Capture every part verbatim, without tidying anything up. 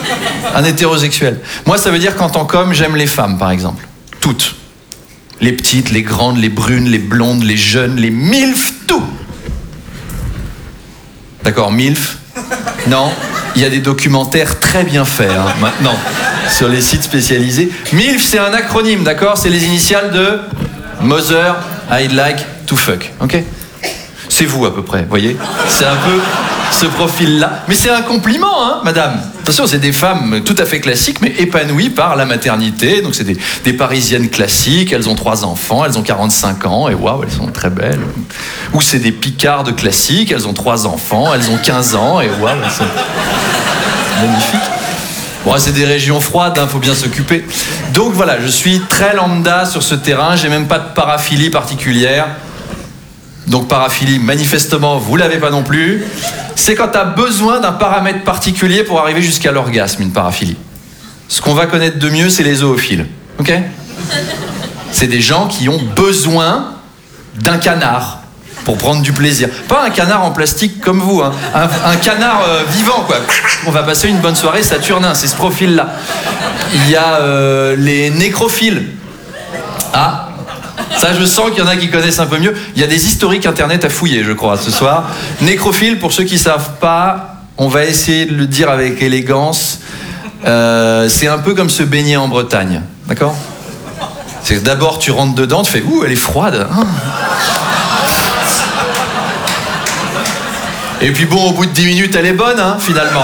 Un hétérosexuel. Moi, ça veut dire qu'en tant qu'homme, j'aime les femmes, par exemple. Toutes. Les petites, les grandes, les brunes, les blondes, les jeunes, les milfs, tout. D'accord, milf? Non, il y a des documentaires très bien faits, hein, maintenant, sur les sites spécialisés. milf, c'est un acronyme, d'accord? C'est les initiales de Mother, I'd like to fuck, ok? C'est vous, à peu près, vous voyez? C'est un peu ce profil-là. Mais c'est un compliment, hein, madame? Attention, c'est des femmes tout à fait classiques, mais épanouies par la maternité. Donc, c'est des, des Parisiennes classiques. Elles ont trois enfants, elles ont quarante-cinq ans, et waouh, elles sont très belles. Ou c'est des Picardes classiques. Elles ont trois enfants, elles ont quinze ans, et waouh, elles sont magnifiques. Bon, c'est des régions froides, hein, faut bien s'occuper. Donc voilà, je suis très lambda sur ce terrain. J'ai même pas de paraphilie particulière. Donc paraphilie, manifestement, vous l'avez pas non plus. C'est quand tu as besoin d'un paramètre particulier pour arriver jusqu'à l'orgasme, une paraphilie. Ce qu'on va connaître de mieux, c'est les zoophiles. Ok ? C'est des gens qui ont besoin d'un canard pour prendre du plaisir. Pas un canard en plastique comme vous, hein. un, un canard euh, vivant, quoi. On va passer une bonne soirée saturnin, c'est ce profil-là. Il y a euh, les nécrophiles. Ah, ça, je sens qu'il y en a qui connaissent un peu mieux. Il y a des historiques internet à fouiller, je crois, ce soir. Nécrophile, pour ceux qui ne savent pas, on va essayer de le dire avec élégance. Euh, c'est un peu comme se baigner en Bretagne, d'accord ? C'est que d'abord, tu rentres dedans, tu fais « Ouh, elle est froide hein !» Et puis bon, au bout de dix minutes, elle est bonne, hein, finalement.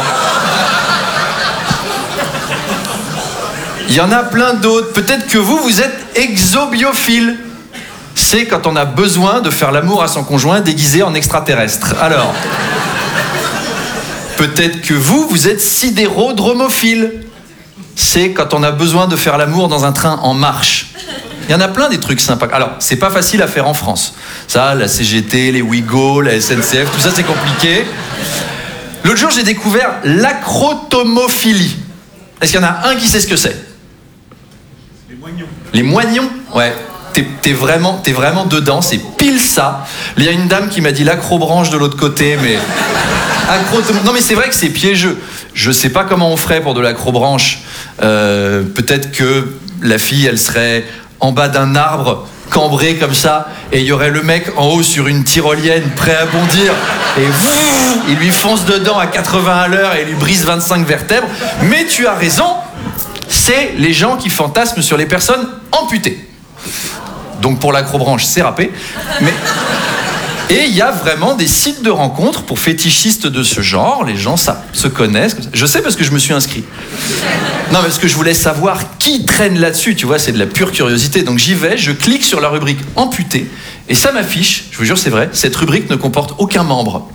Il y en a plein d'autres. Peut-être que vous, vous êtes exobiophile. C'est quand on a besoin de faire l'amour à son conjoint déguisé en extraterrestre. Alors, peut-être que vous, vous êtes sidérodromophile. C'est quand on a besoin de faire l'amour dans un train en marche. Il y en a plein des trucs sympas. Alors, c'est pas facile à faire en France. Ça, la C G T, les Ouigo, la S N C F, tout ça, c'est compliqué. L'autre jour, j'ai découvert l'acrotomophilie. Est-ce qu'il y en a un qui sait ce que c'est ? Les moignons. Les moignons ? Ouais. T'es, t'es, vraiment, t'es vraiment dedans, c'est pile ça. Il y a une dame qui m'a dit l'acrobranche de l'autre côté, mais... Acrotom... Non mais c'est vrai que c'est piégeux. Je sais pas comment on ferait pour de l'acrobranche. Euh, peut-être que la fille, elle serait en bas d'un arbre, cambré comme ça, et il y aurait le mec en haut sur une tyrolienne, prêt à bondir, et vous, il lui fonce dedans à quatre-vingts à l'heure et il lui brise vingt-cinq vertèbres. Mais tu as raison, c'est les gens qui fantasment sur les personnes amputées. Donc pour l'acrobranche, c'est râpé. Mais... Et il y a vraiment des sites de rencontres pour fétichistes de ce genre. Les gens ça, se connaissent. Je sais parce que je me suis inscrit. Non, mais parce que je voulais savoir qui traîne là-dessus. Tu vois, c'est de la pure curiosité. Donc j'y vais, je clique sur la rubrique amputé. Et ça m'affiche, je vous jure, c'est vrai, cette rubrique ne comporte aucun membre.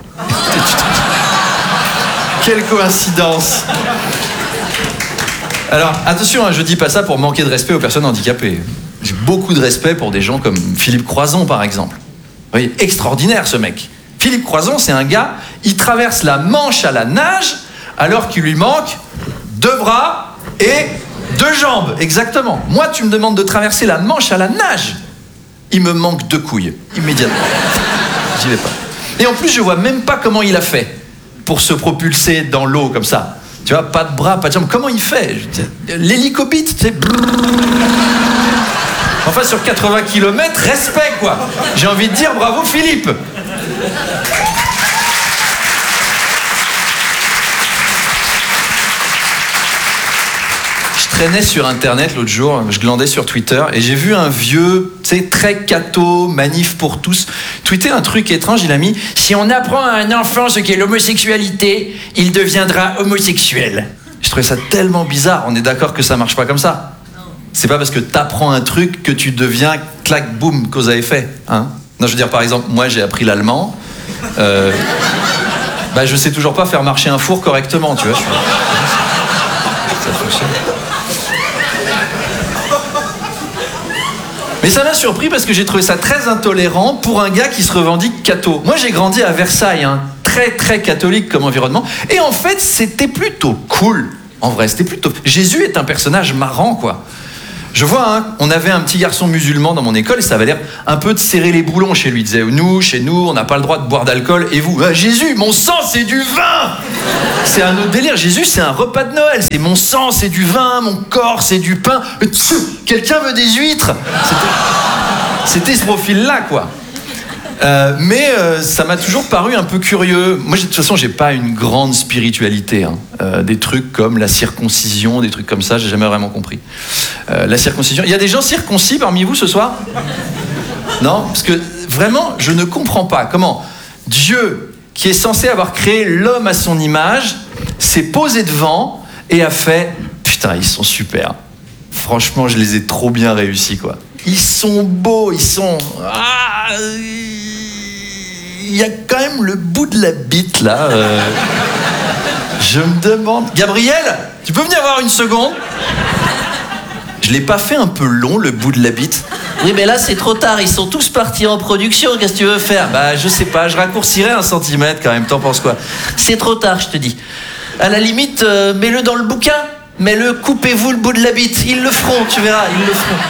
Quelle coïncidence. Alors, attention, hein, je dis pas ça pour manquer de respect aux personnes handicapées. J'ai beaucoup de respect pour des gens comme Philippe Croizon, par exemple. Vous voyez, extraordinaire, ce mec. Philippe Croizon, c'est un gars, il traverse la Manche à la nage, alors qu'il lui manque deux bras et deux jambes. Exactement. Moi, tu me demandes de traverser la Manche à la nage. Il me manque deux couilles, immédiatement. J'y vais pas. Et en plus, je vois même pas comment il a fait pour se propulser dans l'eau comme ça. Tu vois, pas de bras, pas de jambes. Comment il fait ? L'hélicobite, tu sais. Enfin, sur quatre-vingts kilomètres, respect, quoi. J'ai envie de dire bravo, Philippe. Je traînais sur Internet l'autre jour, je glandais sur Twitter, et j'ai vu un vieux, tu sais, très catho, manif pour tous, tweeter un truc étrange. Il a mis « Si on apprend à un enfant ce qu'est l'homosexualité, il deviendra homosexuel. » Je trouvais ça tellement bizarre. On est d'accord que ça marche pas comme ça. C'est pas parce que t'apprends un truc que tu deviens clac, boum, cause à effet. Hein. Non, je veux dire, par exemple, moi j'ai appris l'allemand. Euh, bah, je sais toujours pas faire marcher un four correctement, tu vois. Ça fonctionne. Mais ça m'a surpris parce que j'ai trouvé ça très intolérant pour un gars qui se revendique catho. Moi j'ai grandi à Versailles, hein, très très catholique comme environnement. Et en fait, c'était plutôt cool. En vrai, c'était plutôt... Jésus est un personnage marrant, quoi. Je vois, hein, on avait un petit garçon musulman dans mon école et ça avait l'air un peu de serrer les boulons chez lui. Il disait, nous, chez nous, on n'a pas le droit de boire d'alcool. Et vous, ah, Jésus, mon sang, c'est du vin. C'est un autre délire. Jésus, c'est un repas de Noël. C'est mon sang, c'est du vin. Mon corps, c'est du pain. Quelqu'un veut des huîtres. C'était, c'était ce profil-là, quoi. Euh, mais euh, ça m'a toujours paru un peu curieux. Moi, de toute façon, j'ai pas une grande spiritualité. Hein. Euh, des trucs comme la circoncision, des trucs comme ça, j'ai jamais vraiment compris. Euh, la circoncision. Il y a des gens circoncis parmi vous ce soir ? Non ? Parce que vraiment, je ne comprends pas comment Dieu, qui est censé avoir créé l'homme à son image, s'est posé devant et a fait « Putain, ils sont super. Franchement, je les ai trop bien réussis, quoi. Ils sont beaux, ils sont... Ah, il y a quand même le bout de la bite, là. Euh... Je me demande... Gabriel, tu peux venir voir une seconde ? Je l'ai pas fait un peu long, le bout de la bite ? Oui, mais là, c'est trop tard. Ils sont tous partis en production. Qu'est-ce que tu veux faire ? Bah, je sais pas. Je raccourcirais un centimètre, quand même. T'en penses quoi ? C'est trop tard, je te dis. À la limite, euh, mets-le dans le bouquin. Mets-le, coupez-vous le bout de la bite. Ils le feront, tu verras, ils le feront.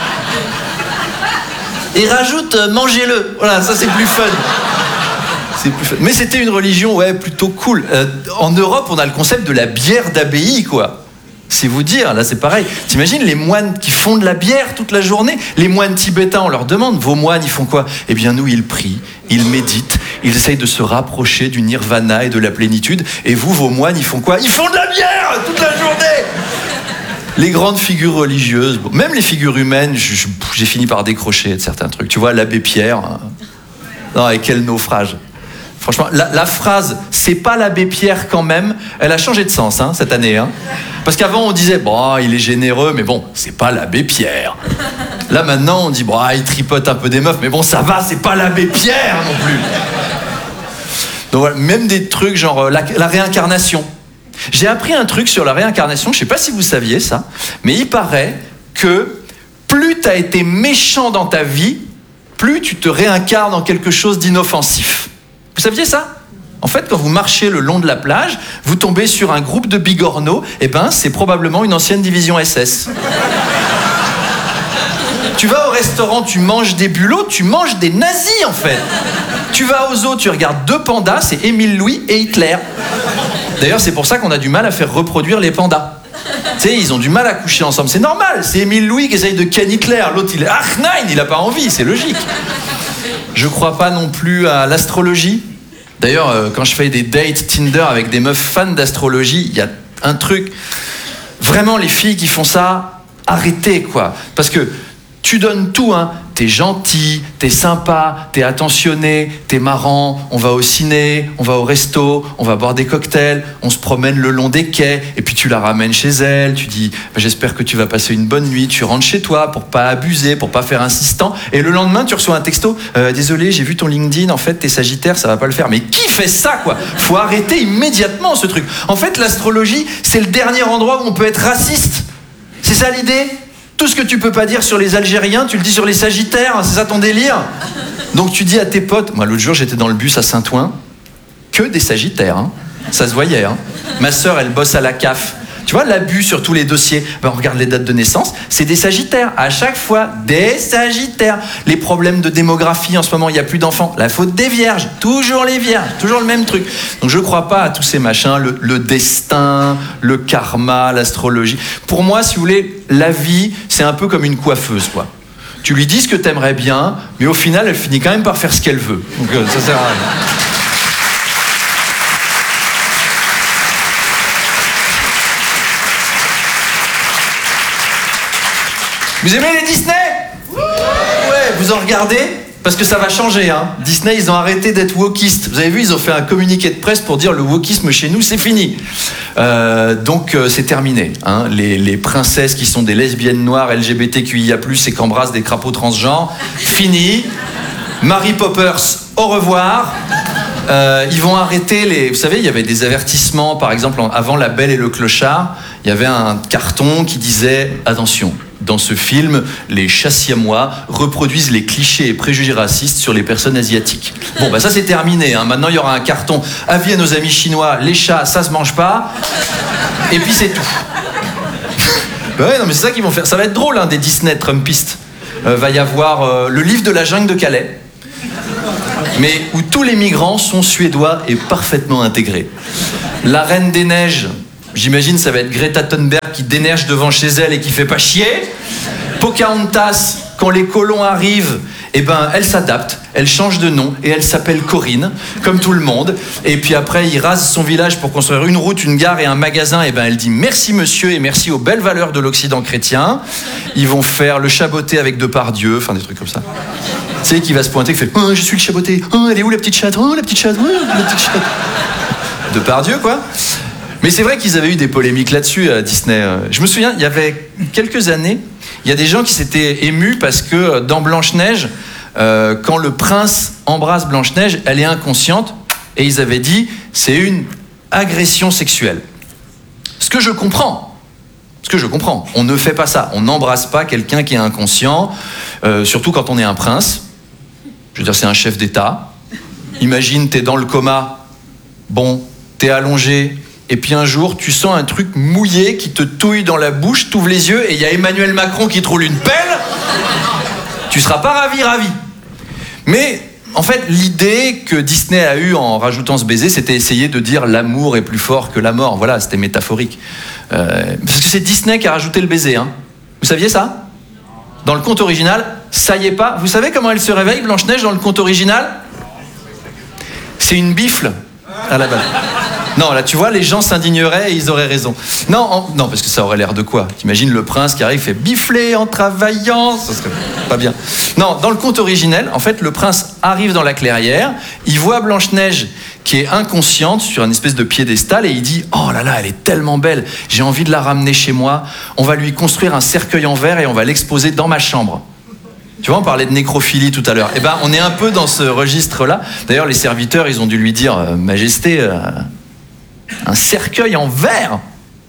Et rajoute, euh, mangez-le. Voilà, ça, c'est plus fun. C'est plus fun. Mais c'était une religion, ouais, plutôt cool. Euh, en Europe, on a le concept de la bière d'abbaye, quoi. C'est vous dire, là c'est pareil. T'imagines les moines qui font de la bière toute la journée ? Les moines tibétains, on leur demande, vos moines, ils font quoi ? Eh bien nous, ils prient, ils méditent, ils essayent de se rapprocher du nirvana et de la plénitude. Et vous, vos moines, ils font quoi ? Ils font de la bière toute la journée ! Les grandes figures religieuses, bon, même les figures humaines, je, j'ai fini par décrocher de certains trucs. Tu vois, l'abbé Pierre, hein. Non, et quel naufrage. Franchement, la, la phrase « c'est pas l'abbé Pierre quand même », elle a changé de sens hein, cette année. Hein. Parce qu'avant, on disait « bon, il est généreux, mais bon, c'est pas l'abbé Pierre ». Là, maintenant, on dit « bon, il tripote un peu des meufs, mais bon, ça va, c'est pas l'abbé Pierre non plus ». Donc voilà, même des trucs genre la, la réincarnation. J'ai appris un truc sur la réincarnation, je sais pas si vous saviez ça, mais il paraît que plus t'as été méchant dans ta vie, plus tu te réincarnes en quelque chose d'inoffensif. Vous saviez ça ? En fait, quand vous marchez le long de la plage, vous tombez sur un groupe de bigorneaux, et ben, c'est probablement une ancienne division S S. Tu vas au restaurant, tu manges des bulots, tu manges des nazis, en fait. Tu vas au zoo, tu regardes deux pandas, c'est Émile Louis et Hitler. D'ailleurs, c'est pour ça qu'on a du mal à faire reproduire les pandas. Tu sais, ils ont du mal à coucher ensemble. C'est normal, c'est Émile Louis qui essaye de ken Hitler. L'autre, il est Ach nein, il n'a pas envie, c'est logique. Je crois pas non plus à l'astrologie. D'ailleurs, euh, quand je fais des dates Tinder avec des meufs fans d'astrologie, il y a un truc. Vraiment, les filles qui font ça, arrêtez, quoi. Parce que tu donnes tout, hein. T'es gentil, t'es sympa, t'es attentionné, t'es marrant, on va au ciné, on va au resto, on va boire des cocktails, on se promène le long des quais, et puis tu la ramènes chez elle, tu dis bah, j'espère que tu vas passer une bonne nuit, tu rentres chez toi pour pas abuser, pour pas faire insistant, et le lendemain tu reçois un texto, euh, désolé, j'ai vu ton LinkedIn, en fait t'es Sagittaire, ça va pas le faire. Mais qui fait ça, quoi ? Faut arrêter immédiatement ce truc. En fait, l'astrologie, c'est le dernier endroit où on peut être raciste. C'est ça l'idée ? Tout ce que tu peux pas dire sur les Algériens, tu le dis sur les Sagittaires, c'est ça ton délire ? Donc tu dis à tes potes, moi l'autre jour j'étais dans le bus à Saint-Ouen, que des Sagittaires, hein. Ça se voyait. Hein. Ma sœur elle bosse à la C A F. Tu vois, l'abus sur tous les dossiers, ben, on regarde les dates de naissance, c'est des Sagittaires. À chaque fois, des Sagittaires. Les problèmes de démographie, en ce moment, il n'y a plus d'enfants. La faute des vierges, toujours les vierges, toujours le même truc. Donc je ne crois pas à tous ces machins, le, le destin, le karma, l'astrologie. Pour moi, si vous voulez, la vie, c'est un peu comme une coiffeuse, quoi. Tu lui dis ce que tu aimerais bien, mais au final, elle finit quand même par faire ce qu'elle veut. Donc euh, ça sert à rien. Vous aimez les Disney ? Ouais, vous en regardez ? Parce que ça va changer, hein. Disney, ils ont arrêté d'être wokistes. Vous avez vu, ils ont fait un communiqué de presse pour dire le wokisme chez nous, c'est fini. Euh, donc, euh, c'est terminé. Hein. Les, les princesses qui sont des lesbiennes noires, L G B T Q I A plus, et qu'embrassent des crapauds transgenres, fini. Mary Poppers, au revoir. Euh, ils vont arrêter les... Vous savez, il y avait des avertissements, par exemple, avant La Belle et le Clochard, il y avait un carton qui disait « Attention ». Dans ce film, les chats siamois reproduisent les clichés et préjugés racistes sur les personnes asiatiques. Bon, bah ça c'est terminé. Hein. Maintenant, il y aura un carton. Avis à nos amis chinois, les chats, ça se mange pas. Et puis c'est tout. Bah ouais, non, mais c'est ça qu'ils vont faire. Ça va être drôle, hein, des Disney Trumpistes. Euh, va y avoir euh, le livre de la jungle de Calais, mais où tous les migrants sont suédois et parfaitement intégrés. La Reine des Neiges, j'imagine ça va être Greta Thunberg qui déneige devant chez elle et qui fait pas chier. Pocahontas, quand les colons arrivent, eh ben, elle s'adapte, elle change de nom et elle s'appelle Corinne, comme tout le monde. Et puis après, il rase son village pour construire une route, une gare et un magasin. Et ben, elle dit merci monsieur et merci aux belles valeurs de l'Occident chrétien. Ils vont faire le chaboté avec Depardieu, enfin des trucs comme ça. Tu sais, qui va se pointer, qui fait oh, je suis le chaboté, oh, elle est où la petite chatte, oh, la petite chatte, oh, la petite chatte. Depardieu, quoi. Mais c'est vrai qu'ils avaient eu des polémiques là-dessus à Disney. Je me souviens, il y avait quelques années, il y a des gens qui s'étaient émus parce que dans Blanche-Neige, euh, quand le prince embrasse Blanche-Neige, elle est inconsciente et ils avaient dit c'est une agression sexuelle. Ce que je comprends, ce que je comprends, on ne fait pas ça, on n'embrasse pas quelqu'un qui est inconscient, euh, surtout quand on est un prince. Je veux dire, c'est un chef d'État. Imagine, t'es dans le coma, bon, t'es allongé. Et puis un jour, tu sens un truc mouillé qui te touille dans la bouche, t'ouvres les yeux et il y a Emmanuel Macron qui te roule une pelle. Tu seras pas ravi, ravi. Mais en fait, l'idée que Disney a eue en rajoutant ce baiser, c'était essayer de dire l'amour est plus fort que la mort. Voilà, c'était métaphorique. Euh, parce que c'est Disney qui a rajouté le baiser. Hein. Vous saviez ça ? Dans le conte original, ça y est pas. Vous savez comment elle se réveille, Blanche-Neige, dans le conte original ? C'est une bifle à la base. Non, là, tu vois, les gens s'indigneraient et ils auraient raison. Non, en... non, parce que ça aurait l'air de quoi ? T'imagines le prince qui arrive, fait bifler en travaillant, ça serait pas bien. Non, dans le conte originel, en fait, le prince arrive dans la clairière, il voit Blanche-Neige qui est inconsciente sur une espèce de piédestal et il dit « Oh là là, elle est tellement belle, j'ai envie de la ramener chez moi, on va lui construire un cercueil en verre et on va l'exposer dans ma chambre. » Tu vois, on parlait de nécrophilie tout à l'heure. Eh ben, on est un peu dans ce registre-là. D'ailleurs, les serviteurs, ils ont dû lui dire euh, « Majesté, euh, un cercueil en verre.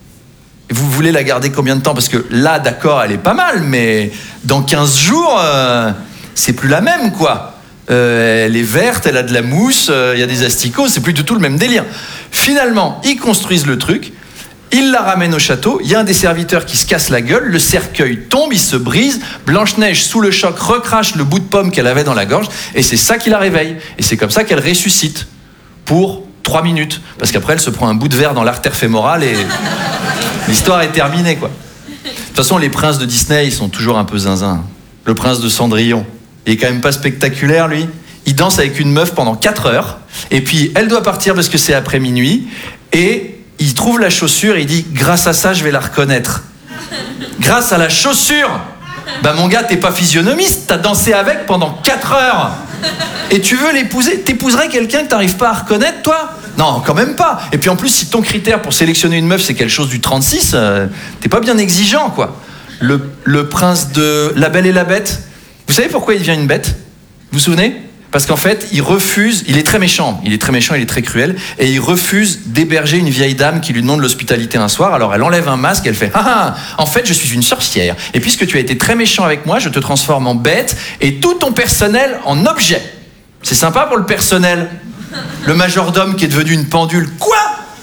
Et vous voulez la garder combien de temps ? Parce que là, d'accord, elle est pas mal, mais dans quinze jours, euh, c'est plus la même, quoi. Euh, elle est verte, elle a de la mousse, il euh, y a des asticots, c'est plus du tout le même délire. » Finalement, ils construisent le truc, ils la ramènent au château, il y a un des serviteurs qui se casse la gueule, le cercueil tombe, il se brise, Blanche-Neige, sous le choc, recrache le bout de pomme qu'elle avait dans la gorge, et c'est ça qui la réveille. Et c'est comme ça qu'elle ressuscite, pour trois minutes, parce qu'après elle se prend un bout de verre dans l'artère fémorale et l'histoire est terminée, quoi. De toute façon, les princes de Disney, ils sont toujours un peu zinzin. Le prince de Cendrillon, il est quand même pas spectaculaire, lui. Il danse avec une meuf pendant quatre heures, et puis elle doit partir parce que c'est après minuit, et il trouve la chaussure et il dit « Grâce à ça, je vais la reconnaître. » Grâce à la chaussure. Bah mon gars, t'es pas physionomiste, t'as dansé avec pendant quatre heures. Et tu veux l'épouser ? T'épouserais quelqu'un que t'arrives pas à reconnaître, toi ? Non, quand même pas. Et puis en plus, si ton critère pour sélectionner une meuf, c'est quelque chose du trente-six, euh, t'es pas bien exigeant, quoi. Le, le prince de La Belle et la Bête, vous savez pourquoi il devient une bête ? Vous vous souvenez ? Parce qu'en fait, il refuse, il est très méchant, il est très méchant, il est très cruel, et il refuse d'héberger une vieille dame qui lui demande l'hospitalité un soir. Alors elle enlève un masque, elle fait « Ah ah, en fait je suis une sorcière, et puisque tu as été très méchant avec moi, je te transforme en bête, et tout ton personnel en objet. » C'est sympa pour le personnel. Le majordome qui est devenu une pendule. Quoi ?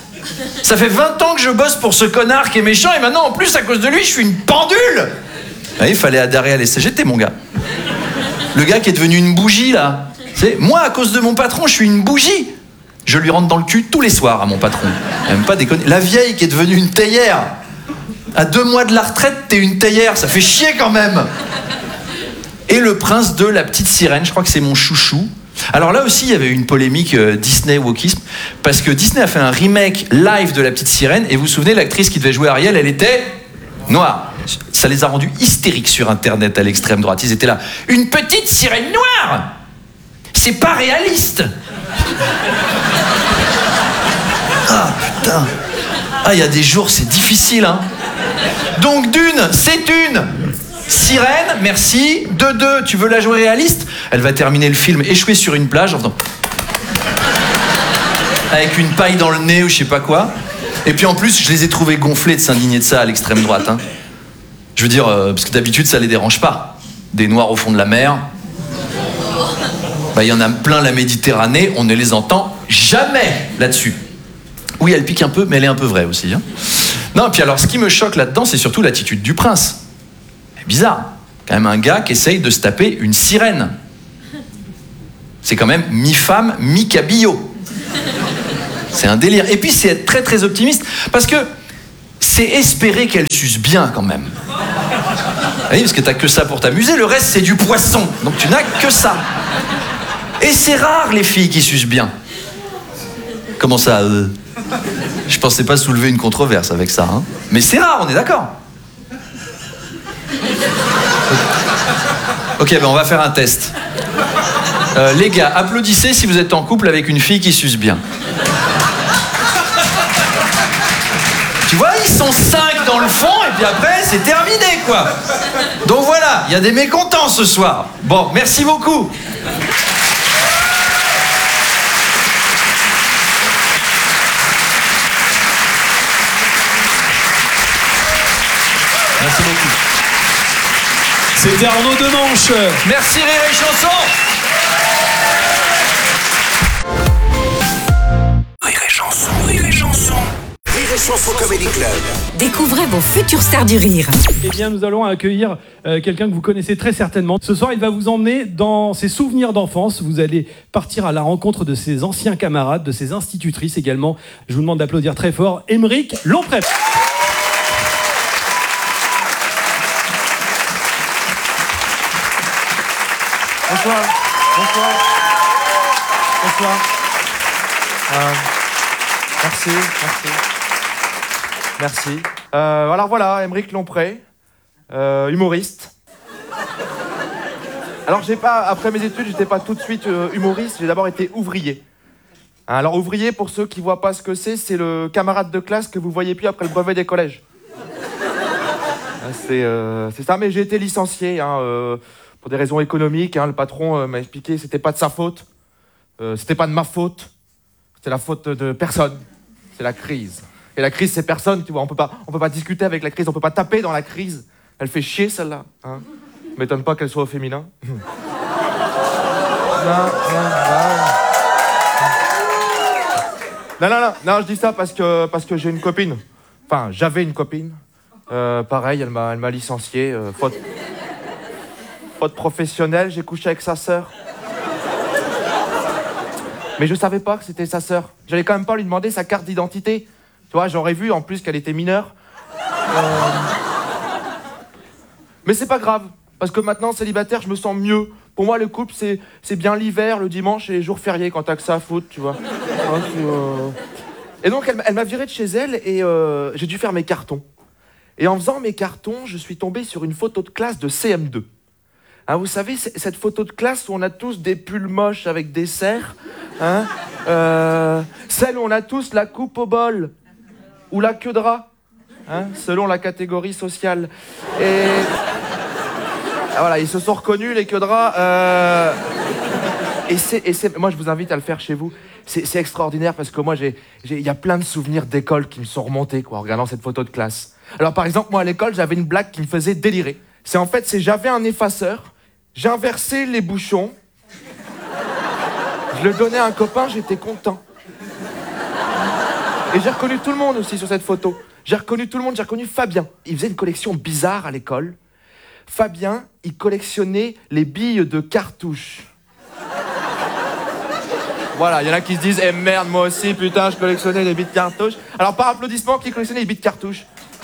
Ça fait vingt ans que je bosse pour ce connard qui est méchant, et maintenant en plus à cause de lui, je suis une pendule. Ah, il fallait adhérer à l'S C G T, mon gars. Le gars qui est devenu une bougie, là. C'est, moi, à cause de mon patron, je suis une bougie. Je lui rentre dans le cul tous les soirs à mon patron. Même pas déconner. La vieille qui est devenue une théière. À deux mois de la retraite, t'es une théière. Ça fait chier quand même. Et le prince de La Petite Sirène, je crois que c'est mon chouchou. Alors là aussi, il y avait eu une polémique euh, Disney-wokisme, parce que Disney a fait un remake live de La Petite Sirène, et vous vous souvenez, l'actrice qui devait jouer Ariel, elle était noire. Ça les a rendus hystériques sur Internet à l'extrême droite. Ils étaient là. Une petite sirène noire ? C'est pas réaliste. Ah putain. Ah, il y a des jours, c'est difficile, hein. Donc d'une, c'est une sirène, merci. De deux, tu veux la jouer réaliste ? Elle va terminer le film échouée sur une plage en faisant avec une paille dans le nez ou je sais pas quoi. Et puis en plus, je les ai trouvés gonflés de s'indigner de ça à l'extrême droite, hein. Je veux dire, euh, parce que d'habitude, ça les dérange pas. Des noirs au fond de la mer. Bah, il y en a plein la Méditerranée, on ne les entend jamais là-dessus. Oui, elle pique un peu, mais elle est un peu vraie aussi, hein. Non, puis alors, ce qui me choque là-dedans, c'est surtout l'attitude du prince. C'est bizarre. Quand même un gars qui essaye de se taper une sirène. C'est quand même mi-femme, mi-cabillaud. C'est un délire. Et puis, c'est être très, très optimiste. Parce que c'est espérer qu'elle suce bien, quand même. Oui, parce que t'as que ça pour t'amuser. Le reste, c'est du poisson. Donc, tu n'as que ça. Et c'est rare, les filles qui sucent bien. Comment ça euh... Je pensais pas soulever une controverse avec ça, hein. Mais c'est rare, on est d'accord. Ok, ben on va faire un test. Euh, les gars, applaudissez si vous êtes en couple avec une fille qui suce bien. Tu vois, ils sont cinq dans le fond, et puis après, c'est terminé, quoi. Donc voilà, il y a des mécontents ce soir. Bon, merci beaucoup. Merci beaucoup. C'était Arnaud Demanche. Merci Rire et Chanson. Rire et Chanson, Rire et Chanson. Rire et Chanson Comedy Club. Découvrez vos futures stars du rire. Eh bien, nous allons accueillir euh, quelqu'un que vous connaissez très certainement. Ce soir, il va vous emmener dans ses souvenirs d'enfance. Vous allez partir à la rencontre de ses anciens camarades, de ses institutrices également. Je vous demande d'applaudir très fort Aymeric Lomprey. Bonsoir, bonsoir, bonsoir. Euh, merci, merci, merci. Euh, alors voilà, Aymeric Lomprey, euh, humoriste. Alors j'ai pas, après mes études, j'étais pas tout de suite euh, humoriste. J'ai d'abord été ouvrier. Alors ouvrier, pour ceux qui voient pas ce que c'est, c'est le camarade de classe que vous voyez plus après le brevet des collèges. C'est euh, c'est ça, mais j'ai été licencié. Hein, euh, Pour des raisons économiques, hein, le patron euh, m'a expliqué que c'était pas de sa faute, euh, c'était pas de ma faute, c'était la faute de personne, c'est la crise. Et la crise, c'est personne, tu vois, on peut pas, on peut pas discuter avec la crise, on peut pas taper dans la crise. Elle fait chier celle-là, hein. M'étonne pas qu'elle soit au féminin. non, non, non, non, non, non, je dis ça parce que, parce que j'ai une copine, enfin, j'avais une copine, euh, pareil, elle m'a, elle m'a licencié, euh, faute... Faute professionnelle, j'ai couché avec sa sœur. Mais je savais pas que c'était sa sœur. J'allais quand même pas lui demander sa carte d'identité. Tu vois, j'aurais vu en plus qu'elle était mineure. Euh... Mais c'est pas grave, parce que maintenant, célibataire, je me sens mieux. Pour moi, le couple, c'est, c'est bien l'hiver, le dimanche et les jours fériés quand t'as que ça à foutre, tu vois. Ouais, euh... Et donc, elle, elle m'a viré de chez elle et euh, j'ai dû faire mes cartons. Et en faisant mes cartons, je suis tombé sur une photo de classe de C M deux. Hein, vous savez, cette photo de classe où on a tous des pulls moches avec des serres, hein, euh, celle où on a tous la coupe au bol ou la queue de rat, hein, selon la catégorie sociale. Et ah, voilà, ils se sont reconnus, les queues de rat. Euh... Et c'est, et c'est, moi, je vous invite à le faire chez vous. C'est, c'est extraordinaire parce que moi, j'ai, j'ai, y a plein de souvenirs d'école qui me sont remontés, quoi, en regardant cette photo de classe. Alors, par exemple, moi, à l'école, j'avais une blague qui me faisait délirer. C'est en fait, c'est j'avais un effaceur. J'ai inversé les bouchons. Je le donnais à un copain, j'étais content. Et j'ai reconnu tout le monde aussi sur cette photo. J'ai reconnu tout le monde, j'ai reconnu Fabien. Il faisait une collection bizarre à l'école. Fabien, il collectionnait les billes de cartouches. Voilà, il y en a qui se disent « Eh merde, moi aussi, putain, je collectionnais les billes de cartouches. » Alors par applaudissement, qui collectionnait les billes de cartouches?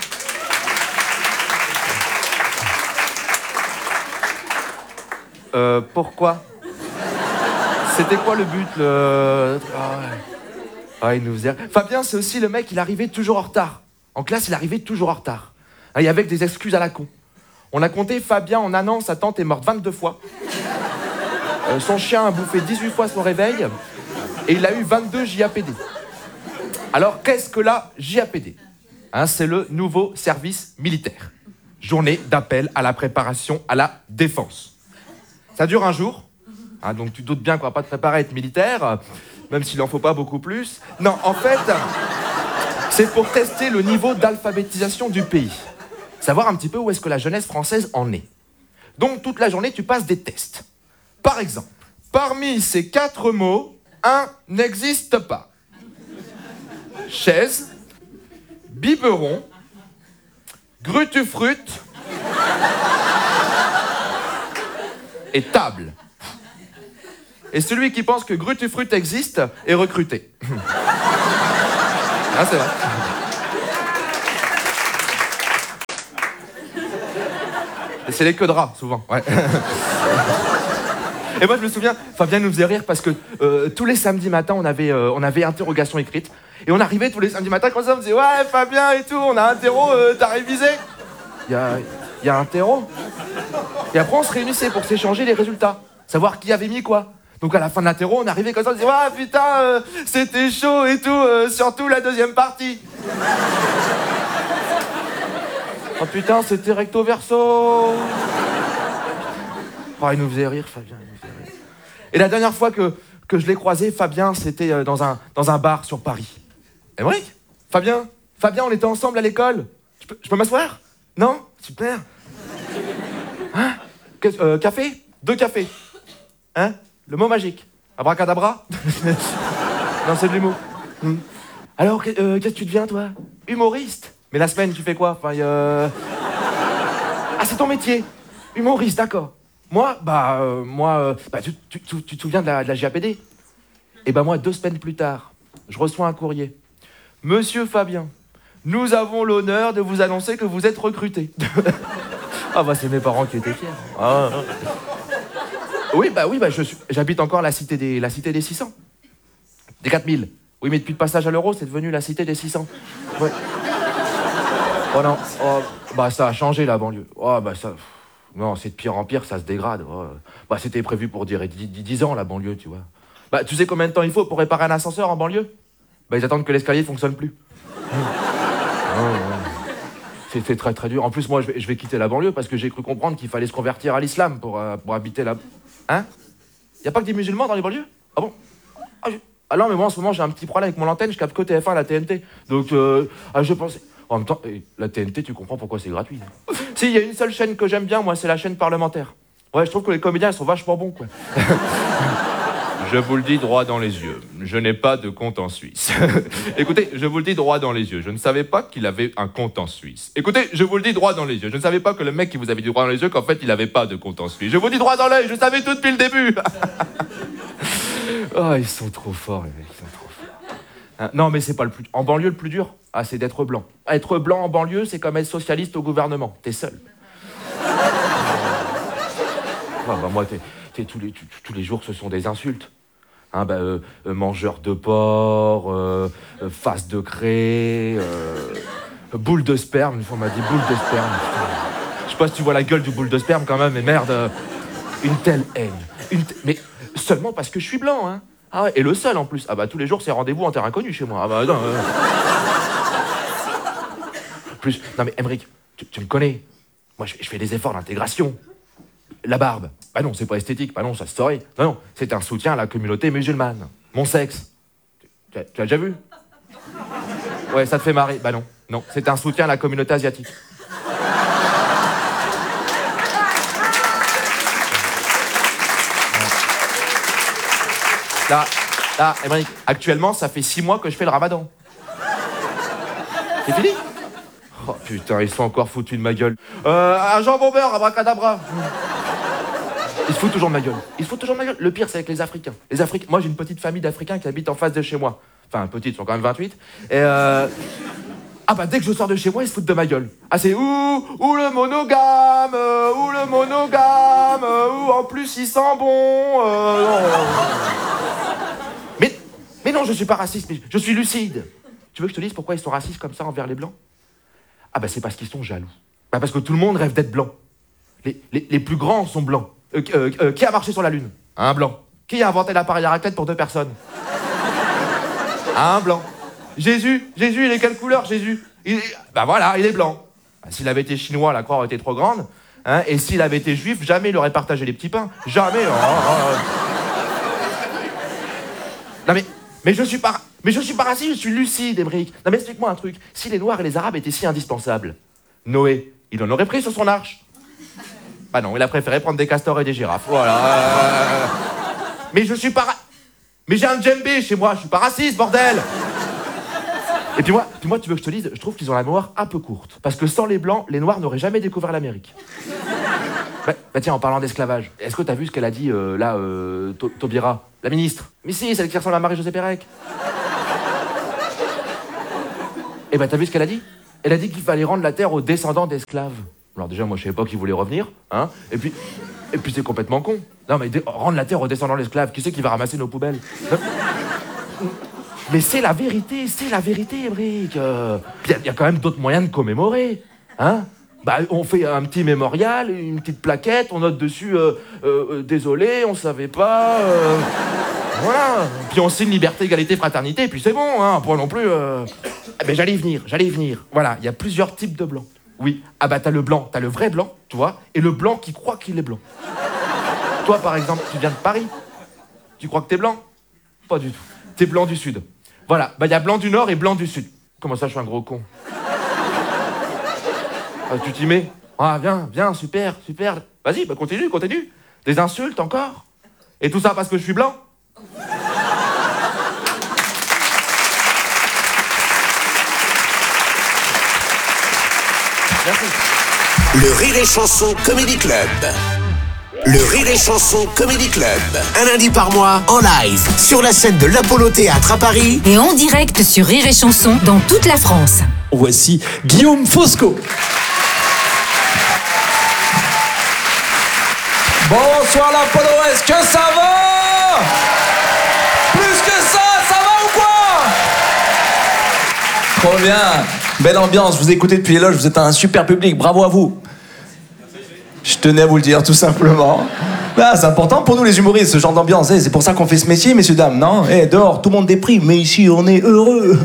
Euh, pourquoi? C'était quoi le but, le... Ah ouais. Ah, il nous faisait... Fabien, c'est aussi le mec, il arrivait toujours en retard. En classe, il arrivait toujours en retard. Et avec des excuses à la con. On a compté Fabien en un an, sa tante est morte vingt-deux fois. Euh, son chien a bouffé dix-huit fois son réveil. Et il a eu vingt-deux J A P D. Alors, qu'est-ce que la J A P D? Hein, c'est le nouveau service militaire. Journée d'appel à la préparation à la défense. Ça dure un jour, hein, donc tu doutes bien qu'on va pas te préparer à être militaire, même s'il en faut pas beaucoup plus. Non, en fait, c'est pour tester le niveau d'alphabétisation du pays. Savoir un petit peu où est-ce que la jeunesse française en est. Donc toute la journée, tu passes des tests. Par exemple, parmi ces quatre mots, un n'existe pas. Chaise, biberon, grutufrut et table. Et celui qui pense que grutufrut existe est recruté. Ah, c'est vrai. Et c'est les queues de rats, souvent. Ouais. Et moi, je me souviens, Fabien nous faisait rire parce que euh, tous les samedis matins, on avait, euh, on avait interrogation écrite. Et on arrivait tous les samedis matins, comme ça, on me disait « Ouais, Fabien et tout, on a un terreau, euh, t'as révisé ?» Il y a, y a un terreau. Et après, on se réunissait pour s'échanger les résultats. Savoir qui avait mis quoi. Donc à la fin de l'interro, on arrivait comme ça, on disait « Ouais, putain, euh, c'était chaud et tout, euh, surtout la deuxième partie. » Oh putain, c'était recto verso. Oh, il nous faisait rire, Fabien, il nous faisait rire. Et la dernière fois que, que je l'ai croisé, Fabien, c'était dans un, dans un bar sur Paris. Émeric, Fabien, Fabien, on était ensemble à l'école. Je peux, je peux m'asseoir? Non? Super. Hein? euh, Café? Deux cafés. Hein? Le mot magique. Abracadabra? Non, c'est de l'humour. Hmm. Alors, euh, qu'est-ce que tu deviens, toi? Humoriste. Mais la semaine, tu fais quoi? Enfin, euh... Ah, c'est ton métier. Humoriste, d'accord. Moi, bah, euh, moi, euh, bah, tu, tu, tu, tu te souviens de la, de la J A P D? Et bah, moi, deux semaines plus tard, je reçois un courrier. Monsieur Fabien, nous avons l'honneur de vous annoncer que vous êtes recruté. Ah, bah, c'est mes parents qui étaient fiers. Ah, ah. Oui, bah, oui, bah, je suis, j'habite encore la cité des, la cité des six cents. Des quatre mille. Oui, mais depuis le passage à l'euro, c'est devenu la cité des six cents. Ouais. Oh non, oh, bah, ça a changé, la banlieue. Oh, bah, ça. Non, c'est de pire en pire, ça se dégrade. Oh. Bah, c'était prévu pour durer dix ans, la banlieue, tu vois. Bah, tu sais combien de temps il faut pour réparer un ascenseur en banlieue? Bah, ils attendent que l'escalier fonctionne plus. Oh, ouais. C'est très très dur. En plus, moi, je vais, je vais quitter la banlieue parce que j'ai cru comprendre qu'il fallait se convertir à l'islam pour, euh, pour habiter là. Hein? Y a pas que des musulmans dans les banlieues? Ah bon? Ah, je... ah non, mais moi, en ce moment, j'ai un petit problème avec mon antenne, je capte que T F un à la T N T. Donc, euh, ah, je pensais... En même temps, la T N T, tu comprends pourquoi c'est gratuit. Si, il y a une seule chaîne que j'aime bien, moi, c'est la chaîne parlementaire. Ouais, je trouve que les comédiens, ils sont vachement bons, quoi. Je vous le dis droit dans les yeux, je n'ai pas de compte en Suisse. Écoutez, je vous le dis droit dans les yeux, je ne savais pas qu'il avait un compte en Suisse. Écoutez, je vous le dis droit dans les yeux, je ne savais pas que le mec qui vous avait dit droit dans les yeux, qu'en fait, il n'avait pas de compte en Suisse. Je vous dis droit dans l'œil, je savais tout depuis le début. Oh, ils sont trop forts, les mecs, ils sont trop forts. Hein, non, mais c'est pas le plus... En banlieue, le plus dur, ah, c'est d'être blanc. Être blanc en banlieue, c'est comme être socialiste au gouvernement. T'es seul. Ah, bah, moi, t'es, t'es, tous, les, tous, tous les jours, ce sont des insultes. Hein, bah, euh, euh, mangeur de porc, euh, euh, face de craie, euh, boule de sperme. Une fois, on m'a dit boule de sperme. Je sais pas si tu vois la gueule du boule de sperme quand même, mais merde. Euh, une telle haine. Une t... Mais seulement parce que je suis blanc, hein. Ah ouais, et le seul en plus. Ah bah tous les jours, c'est rendez-vous en terre inconnue chez moi. Ah bah non. Euh... plus, non mais Émeric, tu, tu me connais. Moi, je, je fais des efforts d'intégration. La barbe, bah non, c'est pas esthétique, bah non, ça se saurait. Non, non, c'est un soutien à la communauté musulmane. Mon sexe, tu, tu as déjà vu? Ouais, ça te fait marrer, bah non, non, c'est un soutien à la communauté asiatique. Là, là, Émeric, actuellement, ça fait six mois que je fais le ramadan. C'est fini? Oh putain, ils sont encore foutus de ma gueule. Euh, un jambon beurre, abracadabra. Ils se foutent toujours de ma gueule. Ils se foutent toujours de ma gueule. Le pire, c'est avec les Africains. Les Africains. Moi, j'ai une petite famille d'Africains qui habitent en face de chez moi. Enfin, petites, ils sont quand même vingt-huit. Et euh... ah bah, dès que je sors de chez moi, ils se foutent de ma gueule. Ah, c'est ouh, ouh le monogame, euh, ouh le monogame, euh, ouh, en plus, il sent bon. Euh, non. Mais, mais non, je suis pas raciste, mais je suis lucide. Tu veux que je te dise pourquoi ils sont racistes comme ça envers les Blancs? Ah bah, c'est parce qu'ils sont jaloux. Bah, parce que tout le monde rêve d'être blanc. Les, les, les plus grands sont blancs. Euh, euh, euh, qui a marché sur la Lune? Un blanc. Qui a inventé l'appareil à raclette pour deux personnes? Un blanc. Jésus, Jésus, il est quelle couleur, Jésus? il, Bah voilà, il est blanc. Bah, s'il avait été chinois, la croix aurait été trop grande. Hein, et s'il avait été juif, jamais il aurait partagé les petits pains. Jamais. Oh, oh, oh. Non mais, mais je suis pas, mais je suis pas raciste, je suis lucide, Émeric. Non mais explique-moi un truc. Si les Noirs et les Arabes étaient si indispensables, Noé, il en aurait pris sur son arche. Bah non, il a préféré prendre des castors et des girafes. Voilà. Euh... Mais je suis pas... Ra... Mais j'ai un djembé chez moi, je suis pas raciste, bordel. Et puis moi, puis moi, tu veux que je te dise, je trouve qu'ils ont la mémoire un peu courte. Parce que sans les Blancs, les Noirs n'auraient jamais découvert l'Amérique. Bah, bah tiens, en parlant d'esclavage, est-ce que t'as vu ce qu'elle a dit, euh, là, euh, Taubira, la ministre? Mais si, celle qui ressemble à Marie-Josée Pérec. Et bah t'as vu ce qu'elle a dit? Elle a dit qu'il fallait rendre la terre aux descendants d'esclaves. Alors déjà, moi, je savais pas qu'ils voulaient revenir, hein. Et puis, et puis c'est complètement con. Non, mais rendre la terre aux descendants d'esclaves, qui c'est qui va ramasser nos poubelles? Mais c'est la vérité, c'est la vérité, Émeric. Il euh, y, y a quand même d'autres moyens de commémorer, hein. Bah, on fait un petit mémorial, une petite plaquette, on note dessus euh, euh, « Désolé, on savait pas... Euh... » Voilà. Puis on signe liberté, égalité, fraternité, et puis c'est bon, hein. Pas non plus... Euh... Mais j'allais y venir, j'allais y venir. Voilà, il y a plusieurs types de blancs. Oui. Ah bah t'as le blanc, t'as le vrai blanc, tu vois, et le blanc qui croit qu'il est blanc. Toi, par exemple, tu viens de Paris. Tu crois que t'es blanc? Pas du tout. T'es blanc du Sud. Voilà, bah il y a blanc du Nord et blanc du Sud. Comment ça, je suis un gros con? Ah, tu t'y mets? Ah, viens, viens, super, super. Vas-y, bah continue, continue. Des insultes encore? Et tout ça parce que je suis blanc? Merci. Le Rire et Chanson Comedy Club. Le Rire et Chanson Comedy Club. Un lundi par mois, en live, sur la scène de l'Apollo Théâtre à Paris. Et en direct sur Rire et Chanson dans toute la France. Voici Guillaume Fosco. Bonsoir l'Apollo, est-ce que ça va? Plus que ça, ça va ou quoi? Trop bien, belle ambiance, vous écoutez depuis les loges, vous êtes un super public, bravo à vous. Je tenais à vous le dire tout simplement. Là, c'est important pour nous les humoristes, ce genre d'ambiance, hey, c'est pour ça qu'on fait ce métier, messieurs, dames, non? Hey, dehors, tout le monde déprime, mais ici, on est heureux.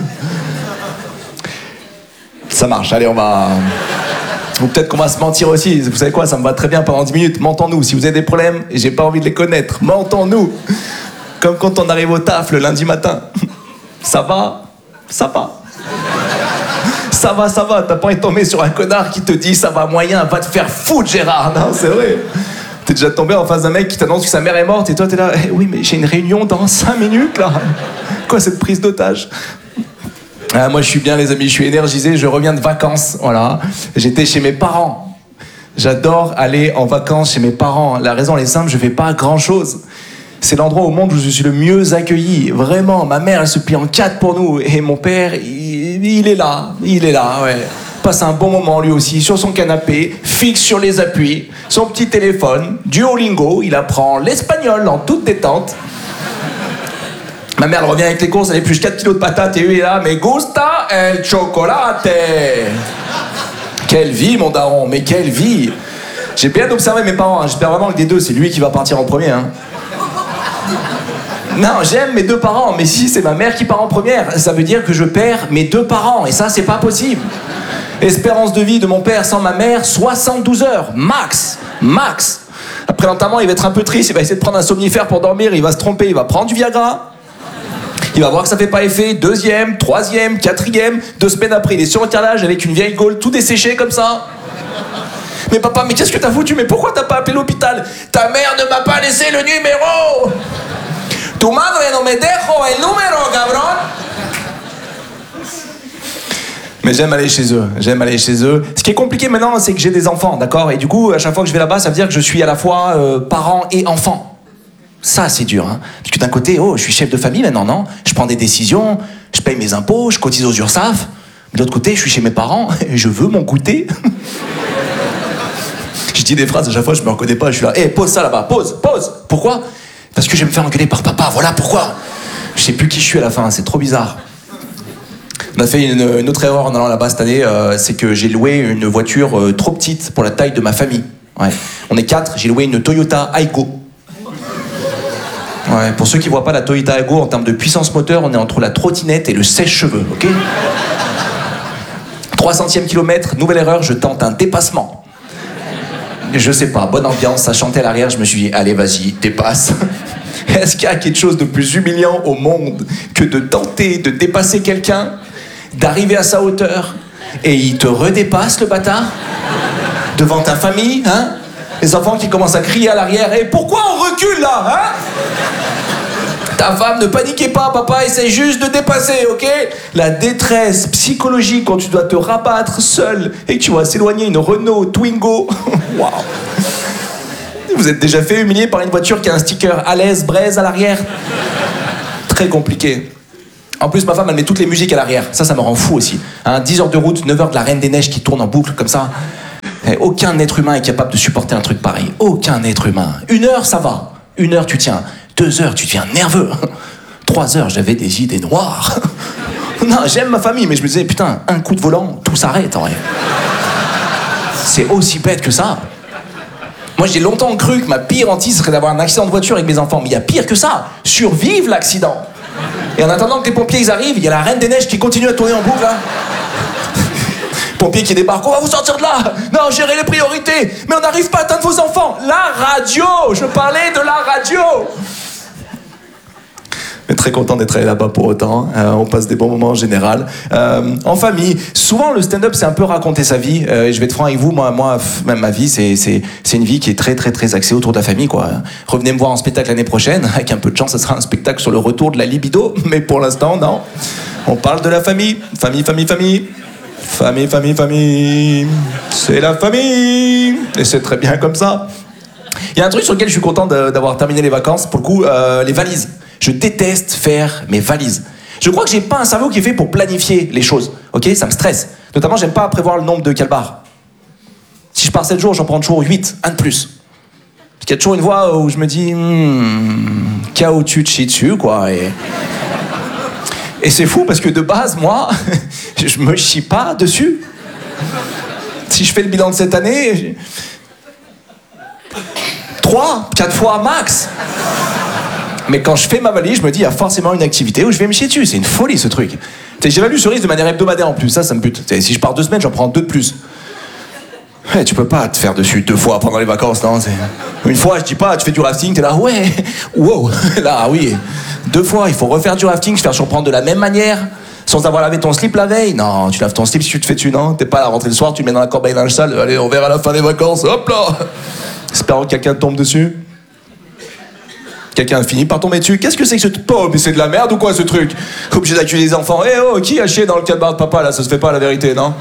Ça marche, allez, on va... Ou peut-être qu'on va se mentir aussi. Vous savez quoi, ça me va très bien pendant dix minutes. Mentons-nous. Si vous avez des problèmes, et j'ai pas envie de les connaître, mentons-nous. Comme quand on arrive au taf le lundi matin. Ça va? Ça va. Ça va, ça va. T'as pas envie de tomber sur un connard qui te dit ça va moyen, va te faire foutre, Gérard. Non, c'est vrai. T'es déjà tombé en face d'un mec qui t'annonce que sa mère est morte et toi t'es là, eh oui, mais j'ai une réunion dans cinq minutes là. Quoi, cette prise d'otage? Ah, moi je suis bien les amis, je suis énergisé, je reviens de vacances, voilà. J'étais chez mes parents. J'adore aller en vacances chez mes parents. La raison elle est simple, je fais pas grand chose. C'est l'endroit au monde où je suis le mieux accueilli. Vraiment, ma mère elle se plie en quatre pour nous. Et mon père, il, il est là, il est là, ouais. Passe un bon moment lui aussi, sur son canapé, fixe sur les appuis, son petit téléphone, Duolingo, il apprend l'espagnol en toute détente. Ma mère, elle revient avec les courses, elle épluche quatre kilos de patates et lui est là, me gusta el chocolate. Quelle vie, mon daron, mais quelle vie. J'ai bien observé mes parents, hein. J'espère vraiment que des deux, c'est lui qui va partir en premier. Hein. Non, j'aime mes deux parents, mais si c'est ma mère qui part en première, ça veut dire que je perds mes deux parents, et ça, c'est pas possible. Espérance de vie de mon père sans ma mère, soixante-douze heures, max, max. Après l'enterrement, il va être un peu triste, il va essayer de prendre un somnifère pour dormir, il va se tromper, il va prendre du Viagra. Il va voir que ça fait pas effet, deuxième, troisième, quatrième, deux semaines après, il est sur le carrelage avec une vieille gaule tout desséchée comme ça. Mais papa, mais qu'est-ce que t'as foutu? Mais pourquoi t'as pas appelé l'hôpital? Ta mère ne m'a pas laissé le numéro. Tu madre no me dejo el número, cabrón. Mais j'aime aller chez eux, j'aime aller chez eux. Ce qui est compliqué maintenant, c'est que j'ai des enfants, d'accord? Et du coup, à chaque fois que je vais là-bas, ça veut dire que je suis à la fois euh, parent et enfant. Ça, c'est dur, hein. Parce que d'un côté, oh, je suis chef de famille maintenant, non? Je prends des décisions, je paye mes impôts, je cotise aux URSSAF. Mais de l'autre côté, je suis chez mes parents et je veux mon goûter. Je dis des phrases, à chaque fois, je me reconnais pas. Je suis là, hé, hey, pose ça là-bas, pose, pose. Pourquoi? Parce que je vais me faire engueuler par papa, voilà pourquoi. Je sais plus qui je suis à la fin, c'est trop bizarre. On a fait une, une autre erreur en allant là-bas cette année, euh, c'est que j'ai loué une voiture euh, trop petite pour la taille de ma famille. Ouais. On est quatre, j'ai loué une Toyota Aygo. Ouais, pour ceux qui voient pas la Toyota Aygo, en termes de puissance moteur, on est entre la trottinette et le sèche-cheveux, ok? trois centièmes kilomètre, nouvelle erreur, je tente un dépassement. Je sais pas, bonne ambiance, ça chantait à l'arrière, je me suis dit, allez vas-y, dépasse. Est-ce qu'il y a quelque chose de plus humiliant au monde que de tenter de dépasser quelqu'un, d'arriver à sa hauteur, et il te redépasse le bâtard? Devant ta famille, hein? Les enfants qui commencent à crier à l'arrière, et pourquoi on recule là, hein? Ta femme, ne paniquez pas, papa essaye juste de dépasser, ok? La détresse psychologique quand tu dois te rabattre seul et que tu vois s'éloigner une Renault Twingo. Waouh! Vous êtes déjà fait humilier par une voiture qui a un sticker à l'aise, braise à l'arrière? Très compliqué. En plus, ma femme, elle met toutes les musiques à l'arrière. Ça, ça me rend fou aussi. Hein, dix heures de route, neuf heures de la Reine des Neiges qui tourne en boucle comme ça. Et aucun être humain est capable de supporter un truc pareil. Aucun être humain. Une heure, ça va. Une heure, tu tiens. Deux heures, tu deviens nerveux. Trois heures, j'avais des idées noires. Non, j'aime ma famille, mais je me disais, putain, un coup de volant, tout s'arrête en vrai. C'est aussi bête que ça. Moi, j'ai longtemps cru que ma pire hantise serait d'avoir un accident de voiture avec mes enfants. Mais il y a pire que ça. Survivre l'accident. Et en attendant que les pompiers ils arrivent, il y a la Reine des Neiges qui continue à tourner en boucle, là. Pompiers qui débarquent, on va vous sortir de là. Non, gérez les priorités. Mais on n'arrive pas à atteindre vos enfants. La radio, je parlais de la radio. Mais très content d'être allé là-bas pour autant. Euh, on passe des bons moments en général. Euh, en famille, souvent le stand-up c'est un peu raconter sa vie. Euh, et je vais être franc avec vous, moi, moi même ma vie, c'est, c'est, c'est une vie qui est très très très axée autour de la famille, quoi. Revenez me voir en spectacle l'année prochaine. Avec un peu de chance, ça sera un spectacle sur le retour de la libido. Mais pour l'instant, non. On parle de la famille. Famille, famille, famille. Famille, famille, famille. C'est la famille. Et c'est très bien comme ça. Il y a un truc sur lequel je suis content de, d'avoir terminé les vacances. Pour le coup, euh, les valises. Je déteste faire mes valises. Je crois que j'ai pas un cerveau qui est fait pour planifier les choses. Ok, ça me stresse. Notamment, j'aime pas prévoir le nombre de calbars. Si je pars sept jours, j'en prends toujours huit, un de plus. Parce qu'il y a toujours une voix où je me dis, hmm, chaos tu te chies dessus, quoi. Et, et c'est fou parce que de base, moi, je me chie pas dessus. Si je fais le bilan de cette année, trois, quatre fois max. Mais quand je fais ma valise, je me dis, il y a forcément une activité où je vais me chier dessus. C'est une folie, ce truc. J'évalue ce risque de manière hebdomadaire en plus. Ça, ça me bute. T'sais, si je pars deux semaines, j'en prends deux de plus. Ouais, tu peux pas te faire dessus deux fois pendant les vacances, non? C'est... Une fois, je dis pas, tu fais du rafting, t'es là, ouais, wow. Là, oui. Deux fois, il faut refaire du rafting, se faire surprendre de la même manière, sans avoir lavé ton slip la veille. Non, tu laves ton slip si tu te fais dessus, non? T'es pas à la rentrée le soir, tu le mets dans la corbeille linge sale. Allez, on verra à la fin des vacances. Hop là! Espérant que quelqu'un tombe dessus. Quelqu'un finit par tomber dessus. Qu'est-ce que c'est que ce... Oh, mais c'est de la merde ou quoi, ce truc? Obligé d'accuser les enfants. Eh oh, qui a chié dans le calbar de papa, là? Ça se fait pas, la vérité, non?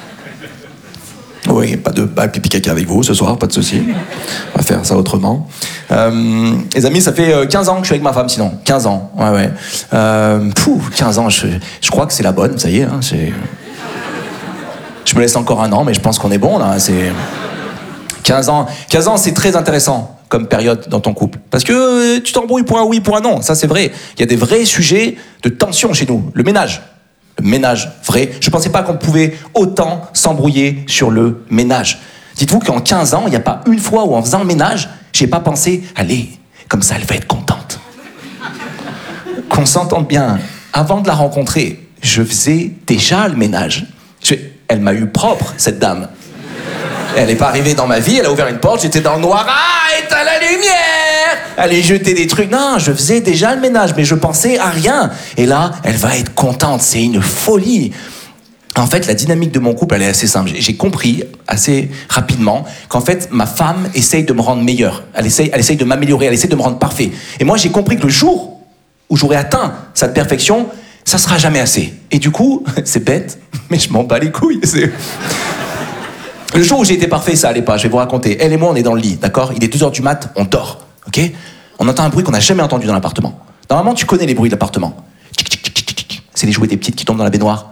Oui, pas de pas pipi caca avec vous ce soir, pas de souci. On va faire ça autrement. Euh, les amis, ça fait quinze ans que je suis avec ma femme, sinon. quinze ans, ouais, ouais. Euh, pouf, quinze ans, je, je crois que c'est la bonne, ça y est. Hein, c'est... Je me laisse encore un an, mais je pense qu'on est bon, là. C'est... quinze ans, quinze ans, c'est très intéressant comme période dans ton couple. Parce que euh, tu t'embrouilles pour un oui, pour un non. Ça, c'est vrai. Il y a des vrais sujets de tension chez nous. Le ménage. Le ménage, vrai. Je pensais pas qu'on pouvait autant s'embrouiller sur le ménage. Dites-vous qu'en quinze ans, il n'y a pas une fois où en faisant le ménage, j'ai pas pensé, allez, comme ça, elle va être contente. Qu'on s'entende bien. Avant de la rencontrer, je faisais déjà le ménage. Je... Elle m'a eu propre, cette dame. Elle n'est pas arrivée dans ma vie, elle a ouvert une porte, j'étais dans le noir, ah, éteins la lumière! Allez jeter des trucs. Non, je faisais déjà le ménage, mais je pensais à rien. Et là, elle va être contente, c'est une folie. En fait, la dynamique de mon couple, elle est assez simple. J'ai compris assez rapidement qu'en fait, ma femme essaye de me rendre meilleur. Elle essaye, elle essaye de m'améliorer, elle essaye de me rendre parfait. Et moi, j'ai compris que le jour où j'aurai atteint cette perfection, ça sera jamais assez. Et du coup, c'est bête, mais je m'en bats les couilles. C'est... Le jour où j'ai été parfait, ça allait pas, je vais vous raconter. Elle et moi, on est dans le lit, d'accord? Il est deux heures du mat, on dort, ok? On entend un bruit qu'on n'a jamais entendu dans l'appartement. Normalement, tu connais les bruits de l'appartement. C'est les jouets des petites qui tombent dans la baignoire.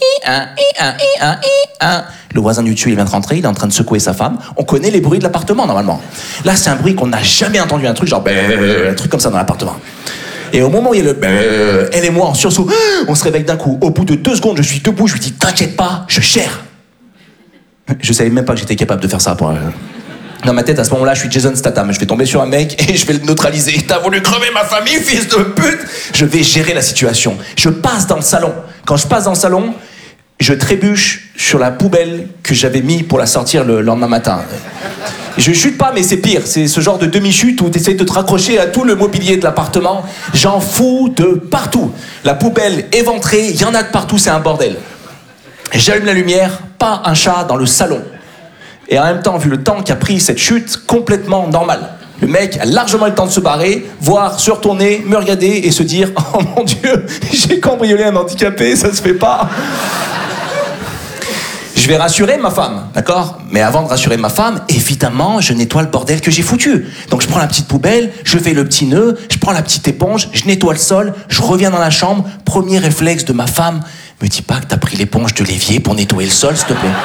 Le voisin du dessus, il vient de rentrer, il est en train de secouer sa femme. On connaît les bruits de l'appartement, normalement. Là, c'est un bruit qu'on n'a jamais entendu, un truc genre... un truc comme ça dans l'appartement. Et au moment où il y a le... Elle et moi, en sursaut, on se réveille d'un coup. Au bout de deux secondes, je suis debout, je lui dis, t'inquiète pas, je gère. Je savais même pas que j'étais capable de faire ça. Pour... Dans ma tête, à ce moment-là, je suis Jason Statham. Je vais tomber sur un mec et je vais le neutraliser. T'as voulu crever ma famille, fils de pute! Je vais gérer la situation. Je passe dans le salon. Quand je passe dans le salon, je trébuche sur la poubelle que j'avais mis pour la sortir le lendemain matin. Je chute pas, mais c'est pire. C'est ce genre de demi-chute où t'essayes de te raccrocher à tout le mobilier de l'appartement. J'en fous de partout. La poubelle éventrée, il y en a de partout, c'est un bordel. J'allume la lumière, pas un chat dans le salon. Et en même temps, vu le temps qu'a pris cette chute, complètement normale. Le mec a largement eu le temps de se barrer, voire se retourner, me regarder et se dire « Oh mon Dieu, j'ai cambriolé un handicapé, ça se fait pas !» Je vais rassurer ma femme, d'accord? Mais avant de rassurer ma femme, évidemment, je nettoie le bordel que j'ai foutu. Donc je prends la petite poubelle, je fais le petit nœud, je prends la petite éponge, je nettoie le sol, je reviens dans la chambre. Premier réflexe de ma femme, me dis pas que t'as pris l'éponge de l'évier pour nettoyer le sol, s'il te plaît.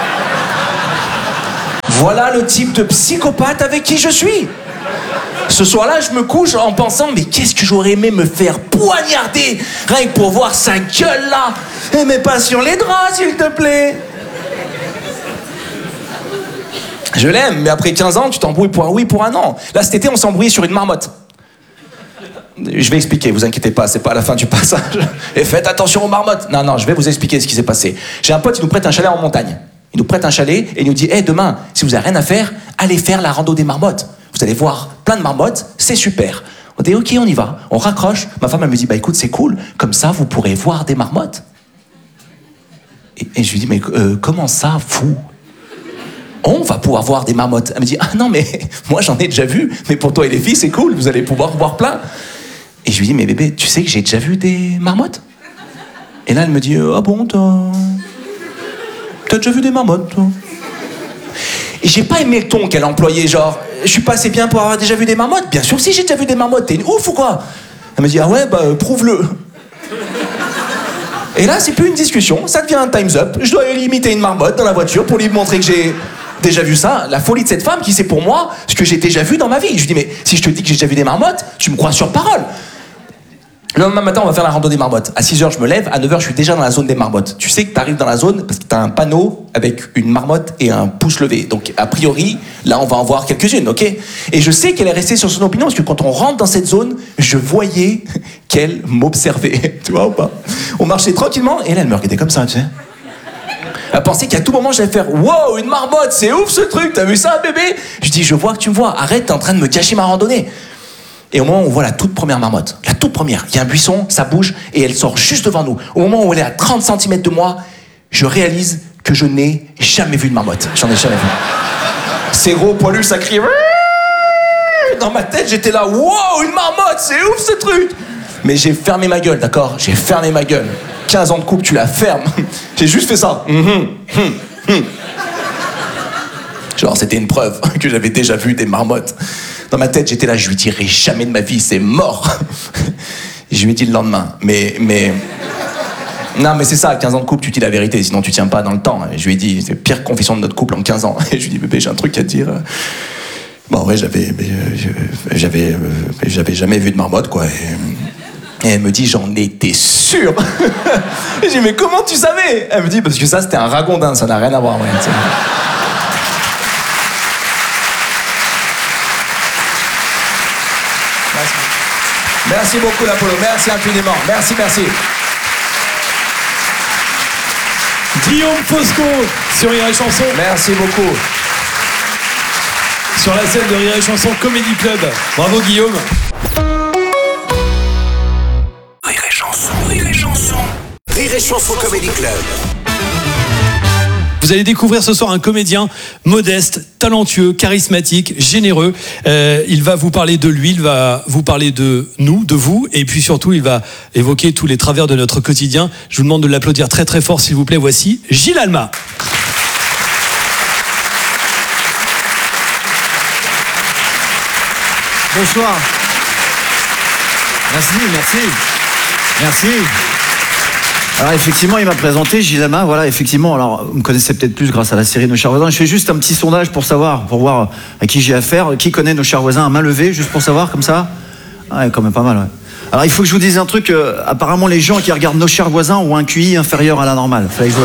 Voilà le type de psychopathe avec qui je suis. Ce soir-là, je me couche en pensant, mais qu'est-ce que j'aurais aimé me faire poignarder, rien que pour voir sa gueule là. Et mais pas sur les draps, s'il te plaît. Je l'aime, mais après quinze ans, tu t'embrouilles pour un oui, pour un non. Là, cet été, on s'est embrouillé sur une marmotte. Je vais expliquer, vous inquiétez pas, c'est pas à la fin du passage. Et faites attention aux marmottes. Non, non, je vais vous expliquer ce qui s'est passé. J'ai un pote, il nous prête un chalet en montagne. Il nous prête un chalet et il nous dit « Hey, demain, si vous avez rien à faire, allez faire la rando des marmottes. Vous allez voir plein de marmottes, c'est super. » On dit « Ok, on y va. » On raccroche. Ma femme, elle me dit « Bah écoute, c'est cool. Comme ça, vous pourrez voir des marmottes. » et, et je lui dis « Mais euh, comment ça, vous ? On va pouvoir voir des marmottes. » Elle me dit « Ah non, mais moi, j'en ai déjà vu. Mais pour toi et les filles, c'est cool. Vous allez pouvoir voir plein. » Et je lui dis « Mais bébé, tu sais que j'ai déjà vu des marmottes ?» Et là, elle me dit « Ah bon, t'as... T'as déjà vu des marmottes, toi ?» Et j'ai pas aimé le ton qu'elle employait, genre « Je suis pas assez bien pour avoir déjà vu des marmottes ?» Bien sûr, si, j'ai déjà vu des marmottes. T'es une ouf ou quoi? Elle me dit « Ah ouais, bah euh, prouve-le. » Et là, c'est plus une discussion, ça devient un time's up. Je dois limiter une marmotte dans la voiture pour lui montrer que j'ai déjà vu ça. La folie de cette femme qui sait pour moi ce que j'ai déjà vu dans ma vie. Je lui dis « Mais si je te dis que j'ai déjà vu des marmottes, tu me crois sur parole. » Le lendemain matin, on va faire la rando des marmottes. À six heures, je me lève. À neuf heures, je suis déjà dans la zone des marmottes. Tu sais que t'arrives dans la zone parce que t'as un panneau avec une marmotte et un pouce levé. Donc, a priori, là, on va en voir quelques-unes, ok? Et je sais qu'elle est restée sur son opinion parce que quand on rentre dans cette zone, je voyais qu'elle m'observait. Tu vois ou pas? On marchait tranquillement et là, elle me regardait comme ça, tu sais. Elle pensait qu'à tout moment, j'allais faire « Wow, une marmotte, c'est ouf ce truc, t'as vu ça, bébé ?» Je dis « Je vois que tu me vois. Arrête, t'es en train de me gâcher ma randonnée. » Et au moment où on voit la toute première marmotte, la toute première, il y a un buisson, ça bouge, et elle sort juste devant nous. Au moment où elle est à trente centimètres de moi, je réalise que je n'ai jamais vu de marmotte. J'en ai jamais vu. C'est gros, poilu, ça crie. Dans ma tête, j'étais là, wow, une marmotte, c'est ouf ce truc. Mais j'ai fermé ma gueule, d'accord? J'ai fermé ma gueule. quinze ans de couple, tu la fermes. J'ai juste fait ça. Mm-hmm. Mm-hmm. Genre, c'était une preuve que j'avais déjà vu des marmottes. Dans ma tête, j'étais là, je lui dirai jamais de ma vie, c'est mort. Et je lui ai dit le lendemain, mais, mais... Non, mais c'est ça, à quinze ans de couple, tu dis la vérité, sinon tu tiens pas dans le temps. Et je lui ai dit, c'est la pire confession de notre couple en quinze ans. Et je lui ai dit, bébé, j'ai un truc à te dire. Bon, ouais, j'avais... J'avais... J'avais jamais vu de marmotte, quoi. Et, et elle me dit, j'en étais sûr. Et j'ai dit, mais comment tu savais? Elle me dit, parce que ça, c'était un ragondin, ça n'a rien à voir, ouais, t'sais. Merci beaucoup, l'Apollo. Merci infiniment. Merci, merci. Guillaume Fosco sur Rire et Chanson. Merci beaucoup. Sur la scène de Rire et Chanson Comedy Club. Bravo, Guillaume. Rire et Chanson. Rire et Chanson. Rire et Chanson Comedy Club. Vous allez découvrir ce soir un comédien modeste, talentueux, charismatique, généreux. Euh, il va vous parler de lui, il va vous parler de nous, de vous, et puis surtout, il va évoquer tous les travers de notre quotidien. Je vous demande de l'applaudir très très fort, s'il vous plaît. Voici Gilles Alma. Bonsoir. Merci, merci. Merci. Alors effectivement, il m'a présenté Gilles Alma, voilà, effectivement, alors vous me connaissez peut-être plus grâce à la série Nos chers voisins. Je fais juste un petit sondage pour savoir, pour voir à qui j'ai affaire. Qui connaît Nos chers voisins à main levée, juste pour savoir, comme ça? Ouais, quand même pas mal, ouais. Alors il faut que je vous dise un truc, euh, apparemment les gens qui regardent Nos chers voisins ont un Q I inférieur à la normale. Fallait que je...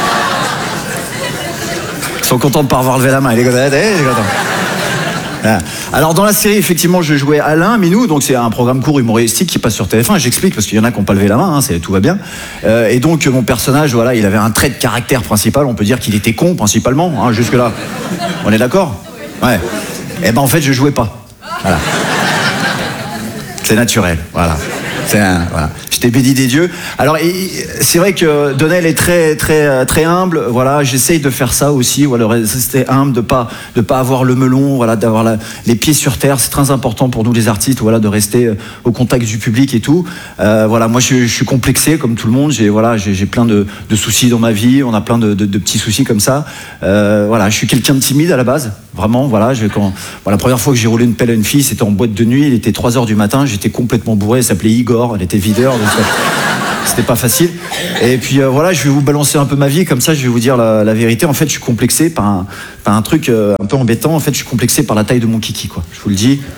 Ils sont contents de pas avoir levé la main, il est content. Voilà. Alors dans la série, effectivement, je jouais Alain Minou, donc c'est un programme court humoristique qui passe sur T F un. J'explique parce qu'il y en a qui n'ont pas levé la main, hein, c'est, tout va bien. Euh, et donc mon personnage, voilà, il avait un trait de caractère principal. On peut dire qu'il était con principalement, hein, jusque là. On est d'accord? Ouais. Et ben en fait, je jouais pas. Voilà. C'est naturel, voilà. C'est un, voilà. J'étais béni des dieux. Alors, c'est vrai que Donnel est très, très, très humble. Voilà, j'essaye de faire ça aussi. Voilà, rester humble, de pas, de pas avoir le melon. Voilà, d'avoir la, les pieds sur terre. C'est très important pour nous les artistes. Voilà, de rester au contact du public et tout. Euh, voilà, moi, je, je suis complexé comme tout le monde. J'ai, voilà, j'ai, j'ai plein de, de soucis dans ma vie. On a plein de, de, de petits soucis comme ça. Euh, voilà, je suis quelqu'un de timide à la base. Vraiment, voilà. Je, quand, voilà, la première fois que j'ai roulé une pelle à une fille, c'était en boîte de nuit. Il était trois heures du matin. J'étais complètement bourré. Elle s'appelait Igor. Elle était videur. Donc c'était pas facile. Et puis euh, voilà, je vais vous balancer un peu ma vie, comme ça je vais vous dire la, la vérité. En fait, je suis complexé par un, par un truc euh, un peu embêtant. En fait, je suis complexé par la taille de mon kiki, quoi. Je vous le dis.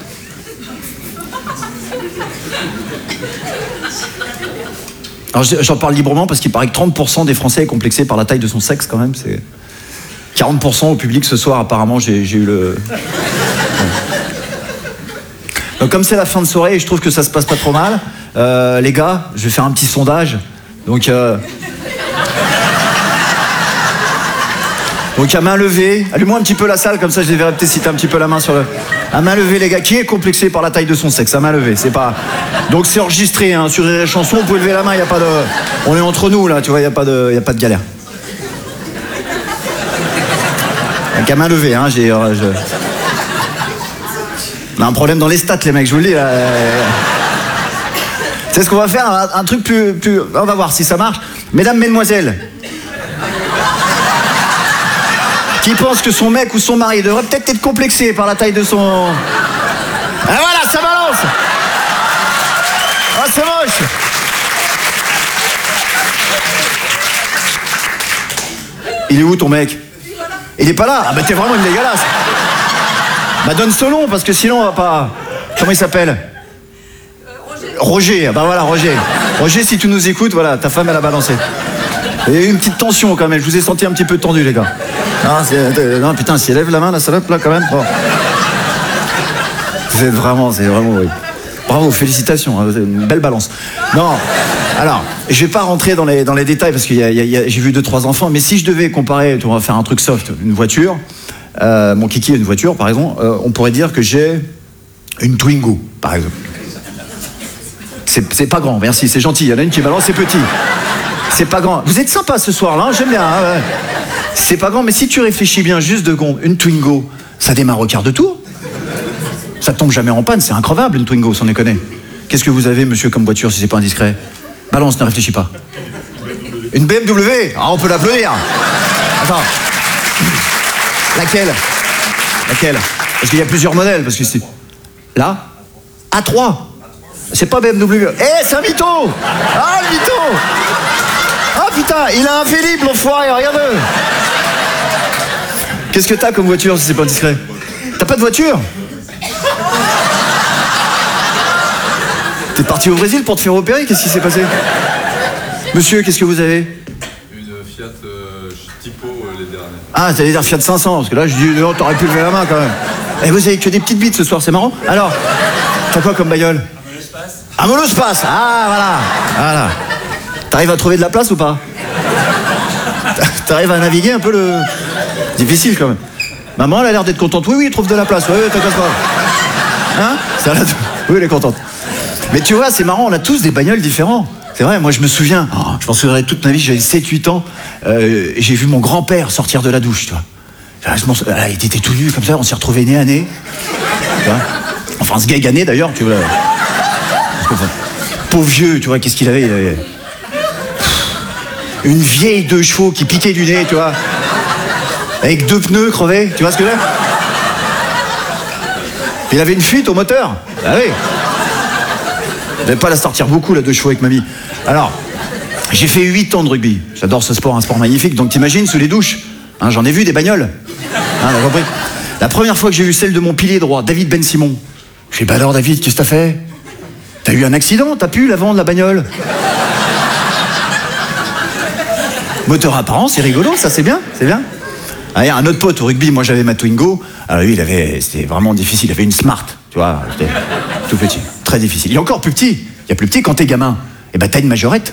Alors j'en parle librement parce qu'il paraît que trente pour cent des Français est complexé par la taille de son sexe, quand même. C'est quarante pour cent au public ce soir, apparemment, j'ai, j'ai eu le... Donc comme c'est la fin de soirée et je trouve que ça se passe pas trop mal, euh, les gars, je vais faire un petit sondage. Donc, euh... donc à main levée, allume-moi un petit peu la salle, comme ça je les verrai peut-être si t'as un petit peu la main sur le... À main levée les gars, qui est complexé par la taille de son sexe? À main levée, c'est pas... Donc c'est enregistré, hein, sur les chansons, vous pouvez lever la main, y a pas de... On est entre nous là, tu vois, y a pas de, y a pas de galère. Donc à main levée, hein, j'ai... Euh, je... On a un problème dans les stats, les mecs, je vous le dis. Là. C'est ce qu'on va faire, un, un truc plus, plus... On va voir si ça marche. Mesdames, mesdemoiselles, qui pense que son mec ou son mari devrait peut-être être complexé par la taille de son... Ah voilà, ça balance. Ah, c'est moche. Il est où ton mec? Il est pas là? Ah bah t'es vraiment une dégueulasse. Bah donne ce nom, parce que sinon on va pas... Comment il s'appelle? euh, Roger. Roger, bah voilà, Roger. Roger, si tu nous écoutes, voilà, ta femme elle a balancé. Il y a eu une petite tension quand même, je vous ai senti un petit peu tendu les gars. Non, c'est... non putain, s'il lève la main la salope là quand même. Bon. Vous êtes vraiment, c'est vraiment... Oui. Bravo, félicitations, hein, une belle balance. Non, alors, je vais pas rentrer dans les, dans les détails parce que y a, y a, j'ai vu deux, trois enfants, mais si je devais comparer, on va faire un truc soft, une voiture... Euh, mon kiki a une voiture, par exemple, euh, on pourrait dire que j'ai une Twingo, par exemple. C'est, c'est pas grand, merci, c'est gentil. Il y en a une qui balance, c'est petit. C'est pas grand. Vous êtes sympa ce soir-là, hein, j'aime bien. Hein, ouais. C'est pas grand, mais si tu réfléchis bien, juste deux secondes, une Twingo, ça démarre au quart de tour. Ça tombe jamais en panne, c'est increvable une Twingo, sans déconner. Qu'est-ce que vous avez, monsieur, comme voiture, si c'est pas indiscret? Balance, ne réfléchis pas. Une B M W? Ah, on peut l'applaudir. Attends. Laquelle? Laquelle? Parce qu'il y a plusieurs modèles, parce que c'est... Là? A trois. C'est pas B M W. Eh, hey, c'est un mytho! Ah, le mytho! Ah, putain, il a un Vélib, l'enfoiré, regarde-le! Qu'est-ce que t'as comme voiture, si c'est pas discret? T'as pas de voiture? T'es parti au Brésil pour te faire opérer? Qu'est-ce qui s'est passé? Monsieur, qu'est-ce que vous avez? Une Fiat euh, Tipo euh, les dernières. Ah, t'allais dire Fiat cinq cents, parce que là, je dis, non, t'aurais pu lever la main quand même. Et vous avez que des petites bites ce soir, c'est marrant. Alors, t'as quoi comme bagnole? Un monospace. Un monospace. Ah, voilà. Voilà. T'arrives à trouver de la place ou pas? T'arrives à naviguer un peu le... Difficile quand même. Maman, elle a l'air d'être contente. Oui, oui, il trouve de la place. Oui, oui, t'inquiète pas. Hein? Ça, là, oui, elle est contente. Mais tu vois, c'est marrant, on a tous des bagnoles différents. C'est vrai, moi je me souviens, oh, je m'en souviendrai toute ma vie, j'avais sept huit ans, euh, j'ai vu mon grand-père sortir de la douche, tu vois. Je m'en... Il était tout nu comme ça, on s'est retrouvés nez à nez. Tu vois, enfin, ce gars gagné d'ailleurs, tu vois. Pauvre vieux, tu vois, qu'est-ce qu'il avait, il avait... Une vieille deux chevaux qui piquait du nez, tu vois. Avec deux pneus crevés, tu vois ce que je veux dire? Il avait une fuite au moteur. Ah oui. Je vais pas la sortir beaucoup, la deux chevaux avec mamie. Alors, j'ai fait huit ans de rugby. J'adore ce sport, un sport magnifique. Donc t'imagines, sous les douches, hein, j'en ai vu des bagnoles. Hein, t'as compris? La première fois que j'ai vu celle de mon pilier droit, David Ben Simon, j'ai dit, bah alors David, qu'est-ce que t'as fait? T'as eu un accident? T'as pu l'avant de la bagnole? Moteur apparent, c'est rigolo, ça c'est bien, c'est bien. Ah, y a un autre pote au rugby, moi j'avais ma Twingo. Alors lui, il avait, c'était vraiment difficile, il avait une Smart, tu vois, c'était tout petit, très difficile. Il est encore plus petit, il y a plus petit quand t'es gamin. Et ben t'as une majorette.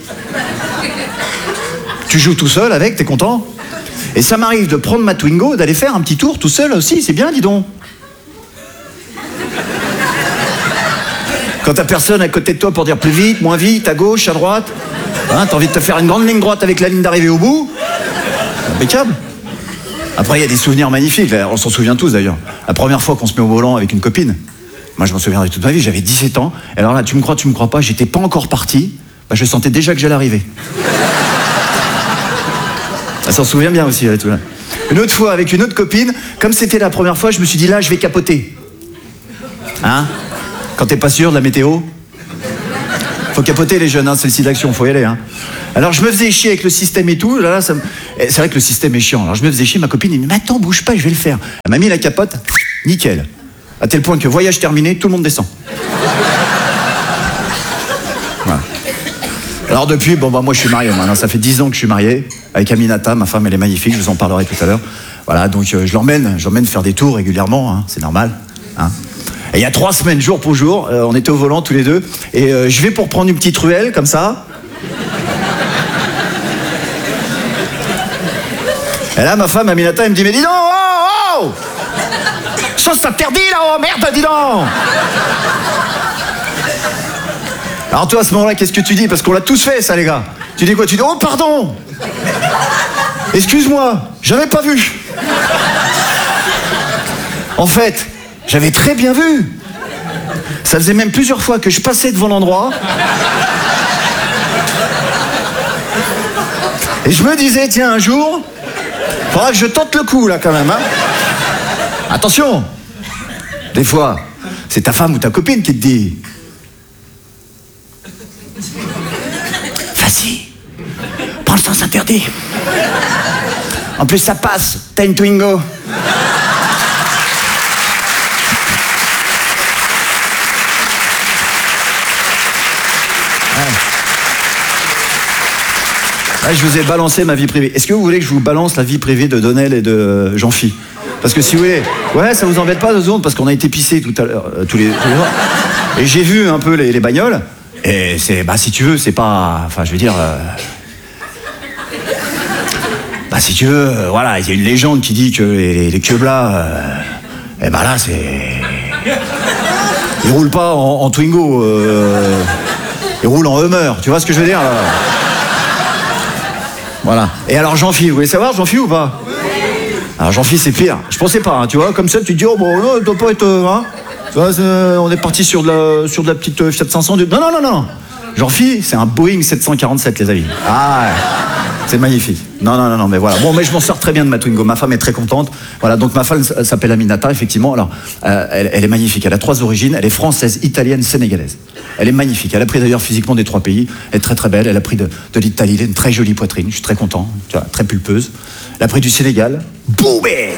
Tu joues tout seul avec, t'es content? Et ça m'arrive de prendre ma Twingo, d'aller faire un petit tour tout seul aussi, c'est bien, dis donc. Quand t'as personne à côté de toi pour dire plus vite, moins vite, à gauche, à droite. Hein, t'as envie de te faire une grande ligne droite avec la ligne d'arrivée au bout. Impeccable. Après, il y a des souvenirs magnifiques. On s'en souvient tous d'ailleurs. La première fois qu'on se met au volant avec une copine. Moi, je m'en souviendrai toute ma vie. J'avais dix-sept ans. Et alors là, tu me crois, tu me crois pas, j'étais pas encore parti. Bah, je sentais déjà que j'allais arriver. Elle s'en souvient bien aussi. Elle, tout là. Une autre fois, avec une autre copine, comme c'était la première fois, je me suis dit là, je vais capoter. Hein? Quand t'es pas sûr de la météo, faut capoter les jeunes, hein, c'est le site d'action, faut y aller. Hein. Alors je me faisais chier avec le système et tout, là, là ça me... c'est vrai que le système est chiant. Alors je me faisais chier, ma copine, elle me dit, mais attends, bouge pas, je vais le faire. Elle m'a mis la capote, nickel. À tel point que voyage terminé, tout le monde descend. Voilà. Alors depuis, bon bah moi je suis marié maintenant, ça fait dix ans que je suis marié, avec Aminata, ma femme elle est magnifique, je vous en parlerai tout à l'heure. Voilà, donc euh, je l'emmène, je l'emmène faire des tours régulièrement, hein, c'est normal. Hein. Et il y a trois semaines, jour pour jour, euh, on était au volant tous les deux, et euh, je vais pour prendre une petite ruelle, comme ça. Et là, ma femme, Aminata, elle me dit, mais dis donc, oh, oh ça c'est interdit là, oh merde, dis donc. Alors toi, à ce moment-là, qu'est-ce que tu dis? Parce qu'on l'a tous fait, ça, les gars. Tu dis quoi? Tu dis, oh, pardon. Excuse-moi, j'avais pas vu. En fait, j'avais très bien vu. Ça faisait même plusieurs fois que je passais devant l'endroit. Et je me disais, tiens, un jour, faudra que je tente le coup, là, quand même. Hein. Attention. Des fois, c'est ta femme ou ta copine qui te dit... Vas-y, prends le sens interdit. En plus, ça passe, t'as une Twingo. Là, je vous ai balancé ma vie privée. Est-ce que vous voulez que je vous balance la vie privée de Donnel et de Jean-Phi? Parce que si vous voulez... Ouais, ça vous embête pas deux secondes, parce qu'on a été pissés tout à l'heure, euh, tous les tous les jours. Et j'ai vu un peu les, les bagnoles. Et c'est... Bah, si tu veux, c'est pas... Enfin, je veux dire... Euh... Bah, si tu veux, euh, voilà, il y a une légende qui dit que les, les, les Queblas... Euh... Et bah là, c'est... Ils roulent pas en, en Twingo. Euh... Ils roulent en Hummer. Tu vois ce que je veux dire, là? Voilà. Et alors Jean-Phi, vous voulez savoir Jean-Phi ou pas? Alors Jean-Phi c'est pire. Je pensais pas, hein, tu vois, comme ça tu te dis oh bon non, il doit pas être euh, hein. Tu vois, euh, on est parti sur de la sur de la petite euh, Fiat cinq cents. De... Non non non non. Jean-Phi, c'est un Boeing sept cent quarante-sept les amis. Ah ouais. C'est magnifique. Non non non non mais voilà. Bon mais je m'en sors très bien de ma Twingo. Ma femme est très contente. Voilà donc ma femme s'appelle Aminata effectivement. Alors euh, elle, elle est magnifique. Elle a trois origines. Elle est française, italienne, sénégalaise. Elle est magnifique. Elle a pris d'ailleurs physiquement des trois pays. Elle est très très belle. Elle a pris de, de l'Italie. Elle a une très jolie poitrine. Je suis très content. Tu vois, très pulpeuse. Elle a pris du Sénégal. Boubé.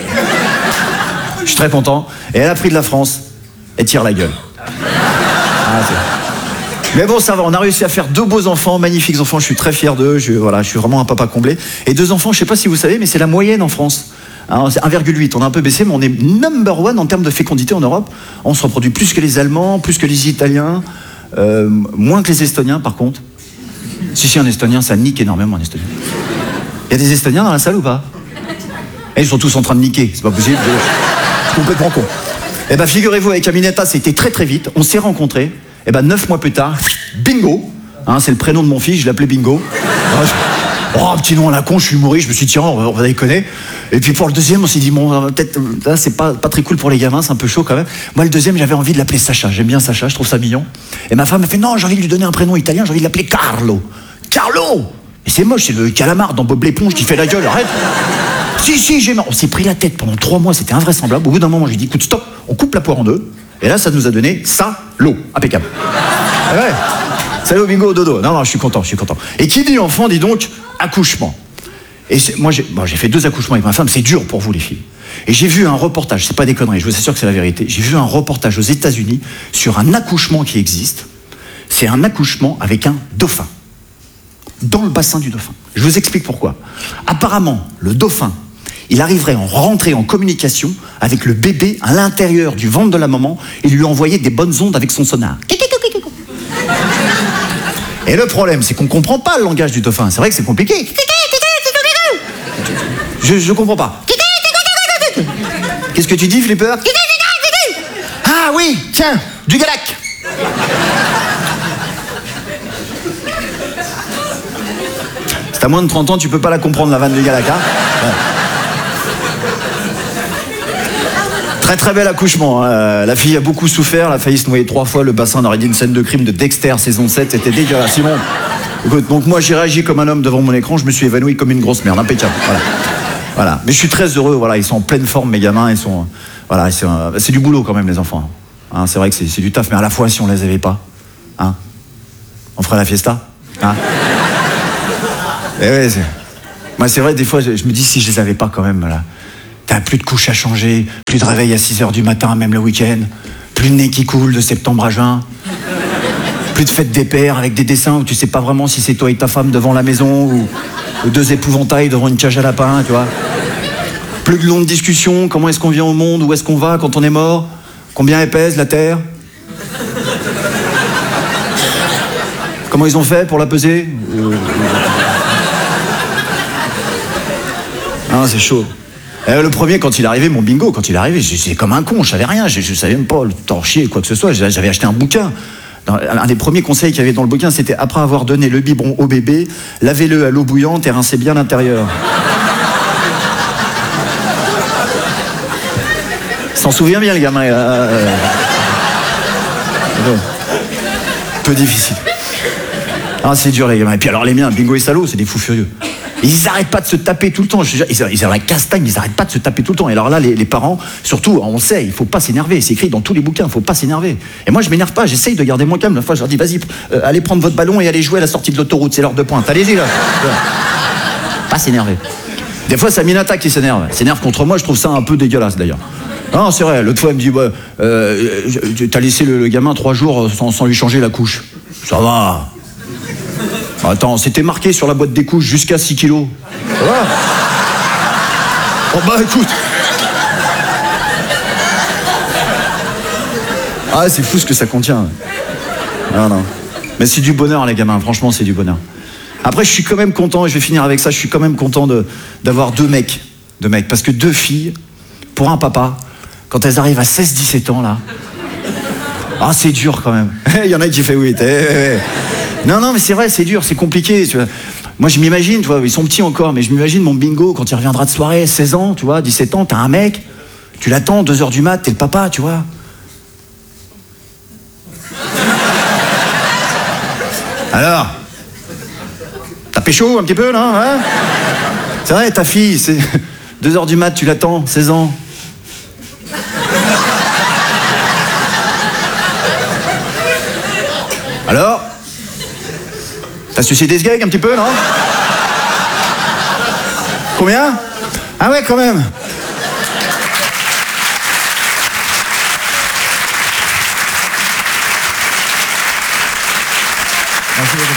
Je suis très content. Et elle a pris de la France. Elle tire la gueule. Ah, mais bon, ça va. On a réussi à faire deux beaux enfants, magnifiques enfants. Je suis très fier d'eux. Je, voilà, je suis vraiment un papa comblé. Et deux enfants. Je sais pas si vous savez, mais c'est la moyenne en France. Hein, c'est un virgule huit, on a un peu baissé, mais on est number one en termes de fécondité en Europe. On se reproduit plus que les Allemands, plus que les Italiens. Euh, moins que les Estoniens par contre. Si si un Estonien ça nique énormément un Estonien. Il y a des Estoniens dans la salle ou pas? Et ils sont tous en train de niquer, c'est pas possible. Je suis complètement con. Et ben figurez-vous avec Aminata c'était très très vite, on s'est rencontrés. Et ben neuf mois plus tard, bingo, hein, c'est le prénom de mon fils, je l'appelais Bingo. Oh petit nom à la con, je suis humoriste, je me suis dit tiens on va déconner. Et puis pour le deuxième on s'est dit bon peut-être là c'est pas, pas très cool pour les gamins, c'est un peu chaud quand même. Moi le deuxième j'avais envie de l'appeler Sacha, j'aime bien Sacha, je trouve ça mignon. Et ma femme m'a fait non j'ai envie de lui donner un prénom italien, j'ai envie de l'appeler Carlo. Carlo. Et c'est moche, c'est le calamar dans Bob l'éponge qui fait la gueule, arrête. Si si j'ai marre, on s'est pris la tête pendant trois mois, c'était invraisemblable. Au bout d'un moment j'ai dit écoute stop, on coupe la poire en deux. Et là ça nous a donné ça, l'eau, impeccable. Ah ouais. Salut bingo dodo. Non non je suis content, je suis content. Et qui dit enfant dit donc accouchement. Et moi, j'ai, bon, j'ai fait deux accouchements avec ma femme, c'est dur pour vous les filles. Et j'ai vu un reportage, c'est pas des conneries, je vous assure que c'est la vérité. J'ai vu un reportage aux États-Unis sur un accouchement qui existe. C'est un accouchement avec un dauphin. Dans le bassin du dauphin. Je vous explique pourquoi. Apparemment, le dauphin, il arriverait à rentrer en communication avec le bébé à l'intérieur du ventre de la maman et lui envoyer des bonnes ondes avec son sonar. Et le problème, c'est qu'on comprend pas le langage du dauphin. C'est vrai que c'est compliqué. Je, je comprends pas. Qu'est-ce que tu dis, Flipper? Ah oui, tiens, du Galac. Si t'as moins de trente ans, tu peux pas la comprendre, la vanne du Galaka. Ouais. Très très bel accouchement. Hein. La fille a beaucoup souffert, elle a failli se noyer trois fois. Le bassin aurait dit une scène de crime de Dexter, saison sept, c'était dégueulasse. Simon, écoute, donc moi j'ai réagi comme un homme devant mon écran, je me suis évanoui comme une grosse merde, impeccable. Voilà. Voilà. Mais je suis très heureux, voilà, ils sont en pleine forme, mes gamins, ils sont. Voilà, c'est, euh, c'est du boulot quand même, les enfants. Hein, c'est vrai que c'est, c'est du taf, mais à la fois, si on les avait pas, hein, on ferait la fiesta. Hein. Et ouais, c'est... Moi, c'est vrai, des fois, je, je me dis si je les avais pas quand même, là. T'as plus de couches à changer, plus de réveil à six heures du matin, même le week-end, plus de nez qui coule de septembre à juin, plus de fêtes des pères avec des dessins où tu sais pas vraiment si c'est toi et ta femme devant la maison ou, ou deux épouvantails devant une cage à lapin, tu vois. Plus de longues discussions, comment est-ce qu'on vient au monde, où est-ce qu'on va quand on est mort, combien elle pèse la Terre, comment ils ont fait pour la peser. euh... Ah, c'est chaud. Et le premier, quand il est arrivé, mon bingo, quand il est arrivé, j'étais comme un con, je savais rien, je, je savais même pas le torchier, quoi que ce soit. J'avais acheté un bouquin. Dans, un des premiers conseils qu'il y avait dans le bouquin, c'était après avoir donné le biberon au bébé, lavez-le à l'eau bouillante et rincez bien l'intérieur. S'en souvient bien, le gamin. Euh... Bon. Peu difficile. Ah, c'est dur, les gamins. Et puis alors, les miens, bingo et salaud, c'est des fous furieux. Ils arrêtent pas de se taper tout le temps. Je, ils, ils ont la castagne, ils arrêtent pas de se taper tout le temps. Et alors là, les, les parents, surtout, on le sait, il faut pas s'énerver. C'est écrit dans tous les bouquins, il faut pas s'énerver. Et moi, je m'énerve pas, j'essaye de garder mon calme. La fois, je leur dis, vas-y, euh, allez prendre votre ballon et allez jouer à la sortie de l'autoroute, c'est l'heure de pointe. Allez-y, là. Pas s'énerver. Des fois, c'est Minata qui s'énerve. S'énerve contre moi, je trouve ça un peu dégueulasse, d'ailleurs. Non, c'est vrai, l'autre fois, elle me dit, ouais, euh, t'as laissé le, le gamin trois jours sans, sans lui changer la couche. Ça va. Attends, c'était marqué sur la boîte des couches jusqu'à six kilos. Ça va ? Oh bah écoute. Ah, c'est fou ce que ça contient. Non, non. Mais c'est du bonheur, les gamins, franchement, c'est du bonheur. Après, je suis quand même content, et je vais finir avec ça, je suis quand même content de, d'avoir deux mecs. Deux mecs. Parce que deux filles, pour un papa, quand elles arrivent à seize dix-sept ans, là. Ah, c'est dur quand même. Il y en a qui fait oui. Non, non, mais c'est vrai, c'est dur, c'est compliqué. Tu vois. Moi, je m'imagine, tu vois, ils sont petits encore, mais je m'imagine mon bingo quand il reviendra de soirée, seize ans, tu vois, dix-sept ans, t'as un mec, tu l'attends, deux heures du mat, t'es le papa, tu vois. Alors, t'as pécho un petit peu, là, hein? C'est vrai, ta fille, c'est deux heures du mat, tu l'attends, seize ans. Alors? T'as sucé des sgags un petit peu, non? Combien? Ah ouais, quand même. Merci beaucoup.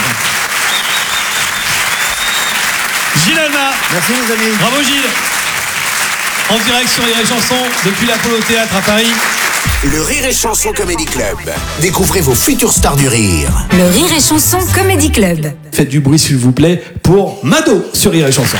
Gilles Alma. Merci les amis. Bravo Gilles. En direct sur Rire et Chanson depuis l'Apollo Théâtre à Paris. Le Rire et Chanson Comedy Club. Découvrez vos futures stars du rire. Le Rire et Chanson Comedy Club. Faites du bruit s'il vous plaît pour Mado sur Rire et Chanson.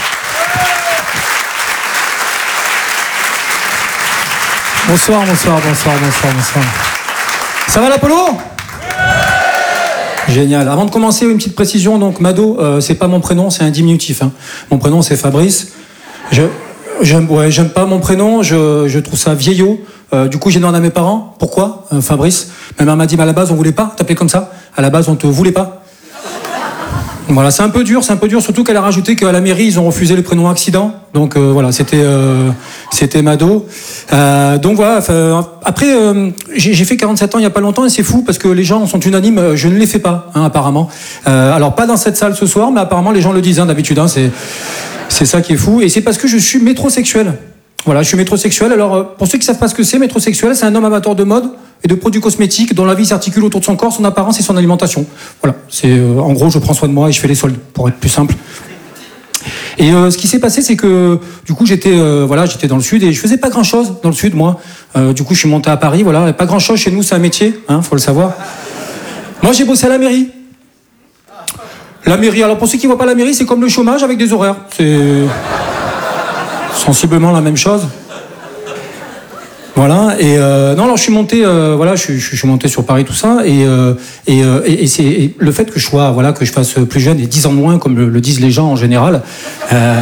Bonsoir, bonsoir, bonsoir, bonsoir, bonsoir. Ça va l'Apollo ? Génial. Avant de commencer, une petite précision. Donc Mado, euh, c'est pas mon prénom, c'est un diminutif. Hein. Mon prénom c'est Fabrice. Je j'aime, ouais, j'aime pas mon prénom. Je, je trouve ça vieillot. Euh, du coup, j'ai demandé à mes parents pourquoi euh, Fabrice. Ma mère m'a dit, mais à la base, on voulait pas t'appeler comme ça. À la base, on te voulait pas. Voilà, c'est un peu dur, c'est un peu dur. Surtout qu'elle a rajouté qu'à la mairie, ils ont refusé le prénom accident. Donc euh, voilà, c'était euh, c'était Mado. Euh, donc voilà. Après, euh, j'ai, j'ai fait quarante-sept ans il y a pas longtemps et c'est fou parce que les gens sont unanimes. Je ne les fais pas, hein, apparemment. Euh, alors pas dans cette salle ce soir, mais apparemment les gens le disent hein, d'habitude. Hein, c'est c'est ça qui est fou. Et c'est parce que je suis métrosexuel. Voilà, je suis métrosexuel. Alors, pour ceux qui ne savent pas ce que c'est, métrosexuel, c'est un homme amateur de mode et de produits cosmétiques dont la vie s'articule autour de son corps, son apparence et son alimentation. Voilà, c'est euh, en gros, je prends soin de moi et je fais les soldes, pour être plus simple. Et euh, ce qui s'est passé, c'est que du coup, j'étais euh, voilà, j'étais dans le sud et je faisais pas grand-chose dans le sud, moi. Euh, du coup, je suis monté à Paris, voilà, pas grand-chose chez nous, c'est un métier, hein, faut le savoir. Moi, j'ai bossé à la mairie. La mairie. Alors, pour ceux qui voient pas la mairie, c'est comme le chômage avec des horaires. C'est sensiblement la même chose. Voilà, et euh, non, alors je suis monté, euh, voilà, je, suis- je suis monté sur Paris, tout ça, et, euh, et, euh, et, et c'est et le fait que je sois, voilà, que je fasse plus jeune et dix ans de moins, comme le, le disent les gens en général, euh,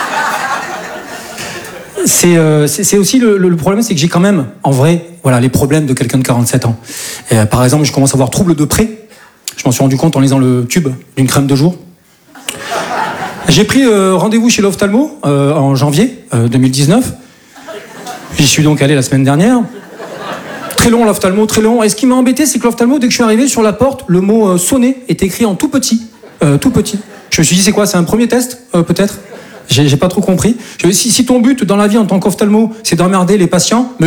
c'est euh, c'est c'est aussi le, le- le problème, c'est que j'ai quand même, en vrai, voilà, les problèmes de quelqu'un de quarante-sept ans. Et, euh, par exemple, je commence à avoir trouble de près. Je m'en suis rendu compte en lisant le tube d'une crème de jour. J'ai pris euh, rendez-vous chez l'ophtalmo euh, en janvier euh, deux mille dix-neuf. J'y suis donc allé la semaine dernière. Très long l'ophtalmo, très long. Et ce qui m'a embêté, c'est que l'ophtalmo, dès que je suis arrivé sur la porte, le mot euh, sonner est écrit en tout petit. Euh, tout petit. Je me suis dit, c'est quoi? C'est un premier test, euh, peut-être? J'ai j'ai pas trop compris. Je, si, si ton but dans la vie en tant qu'ophtalmo, c'est d'emmerder les patients, me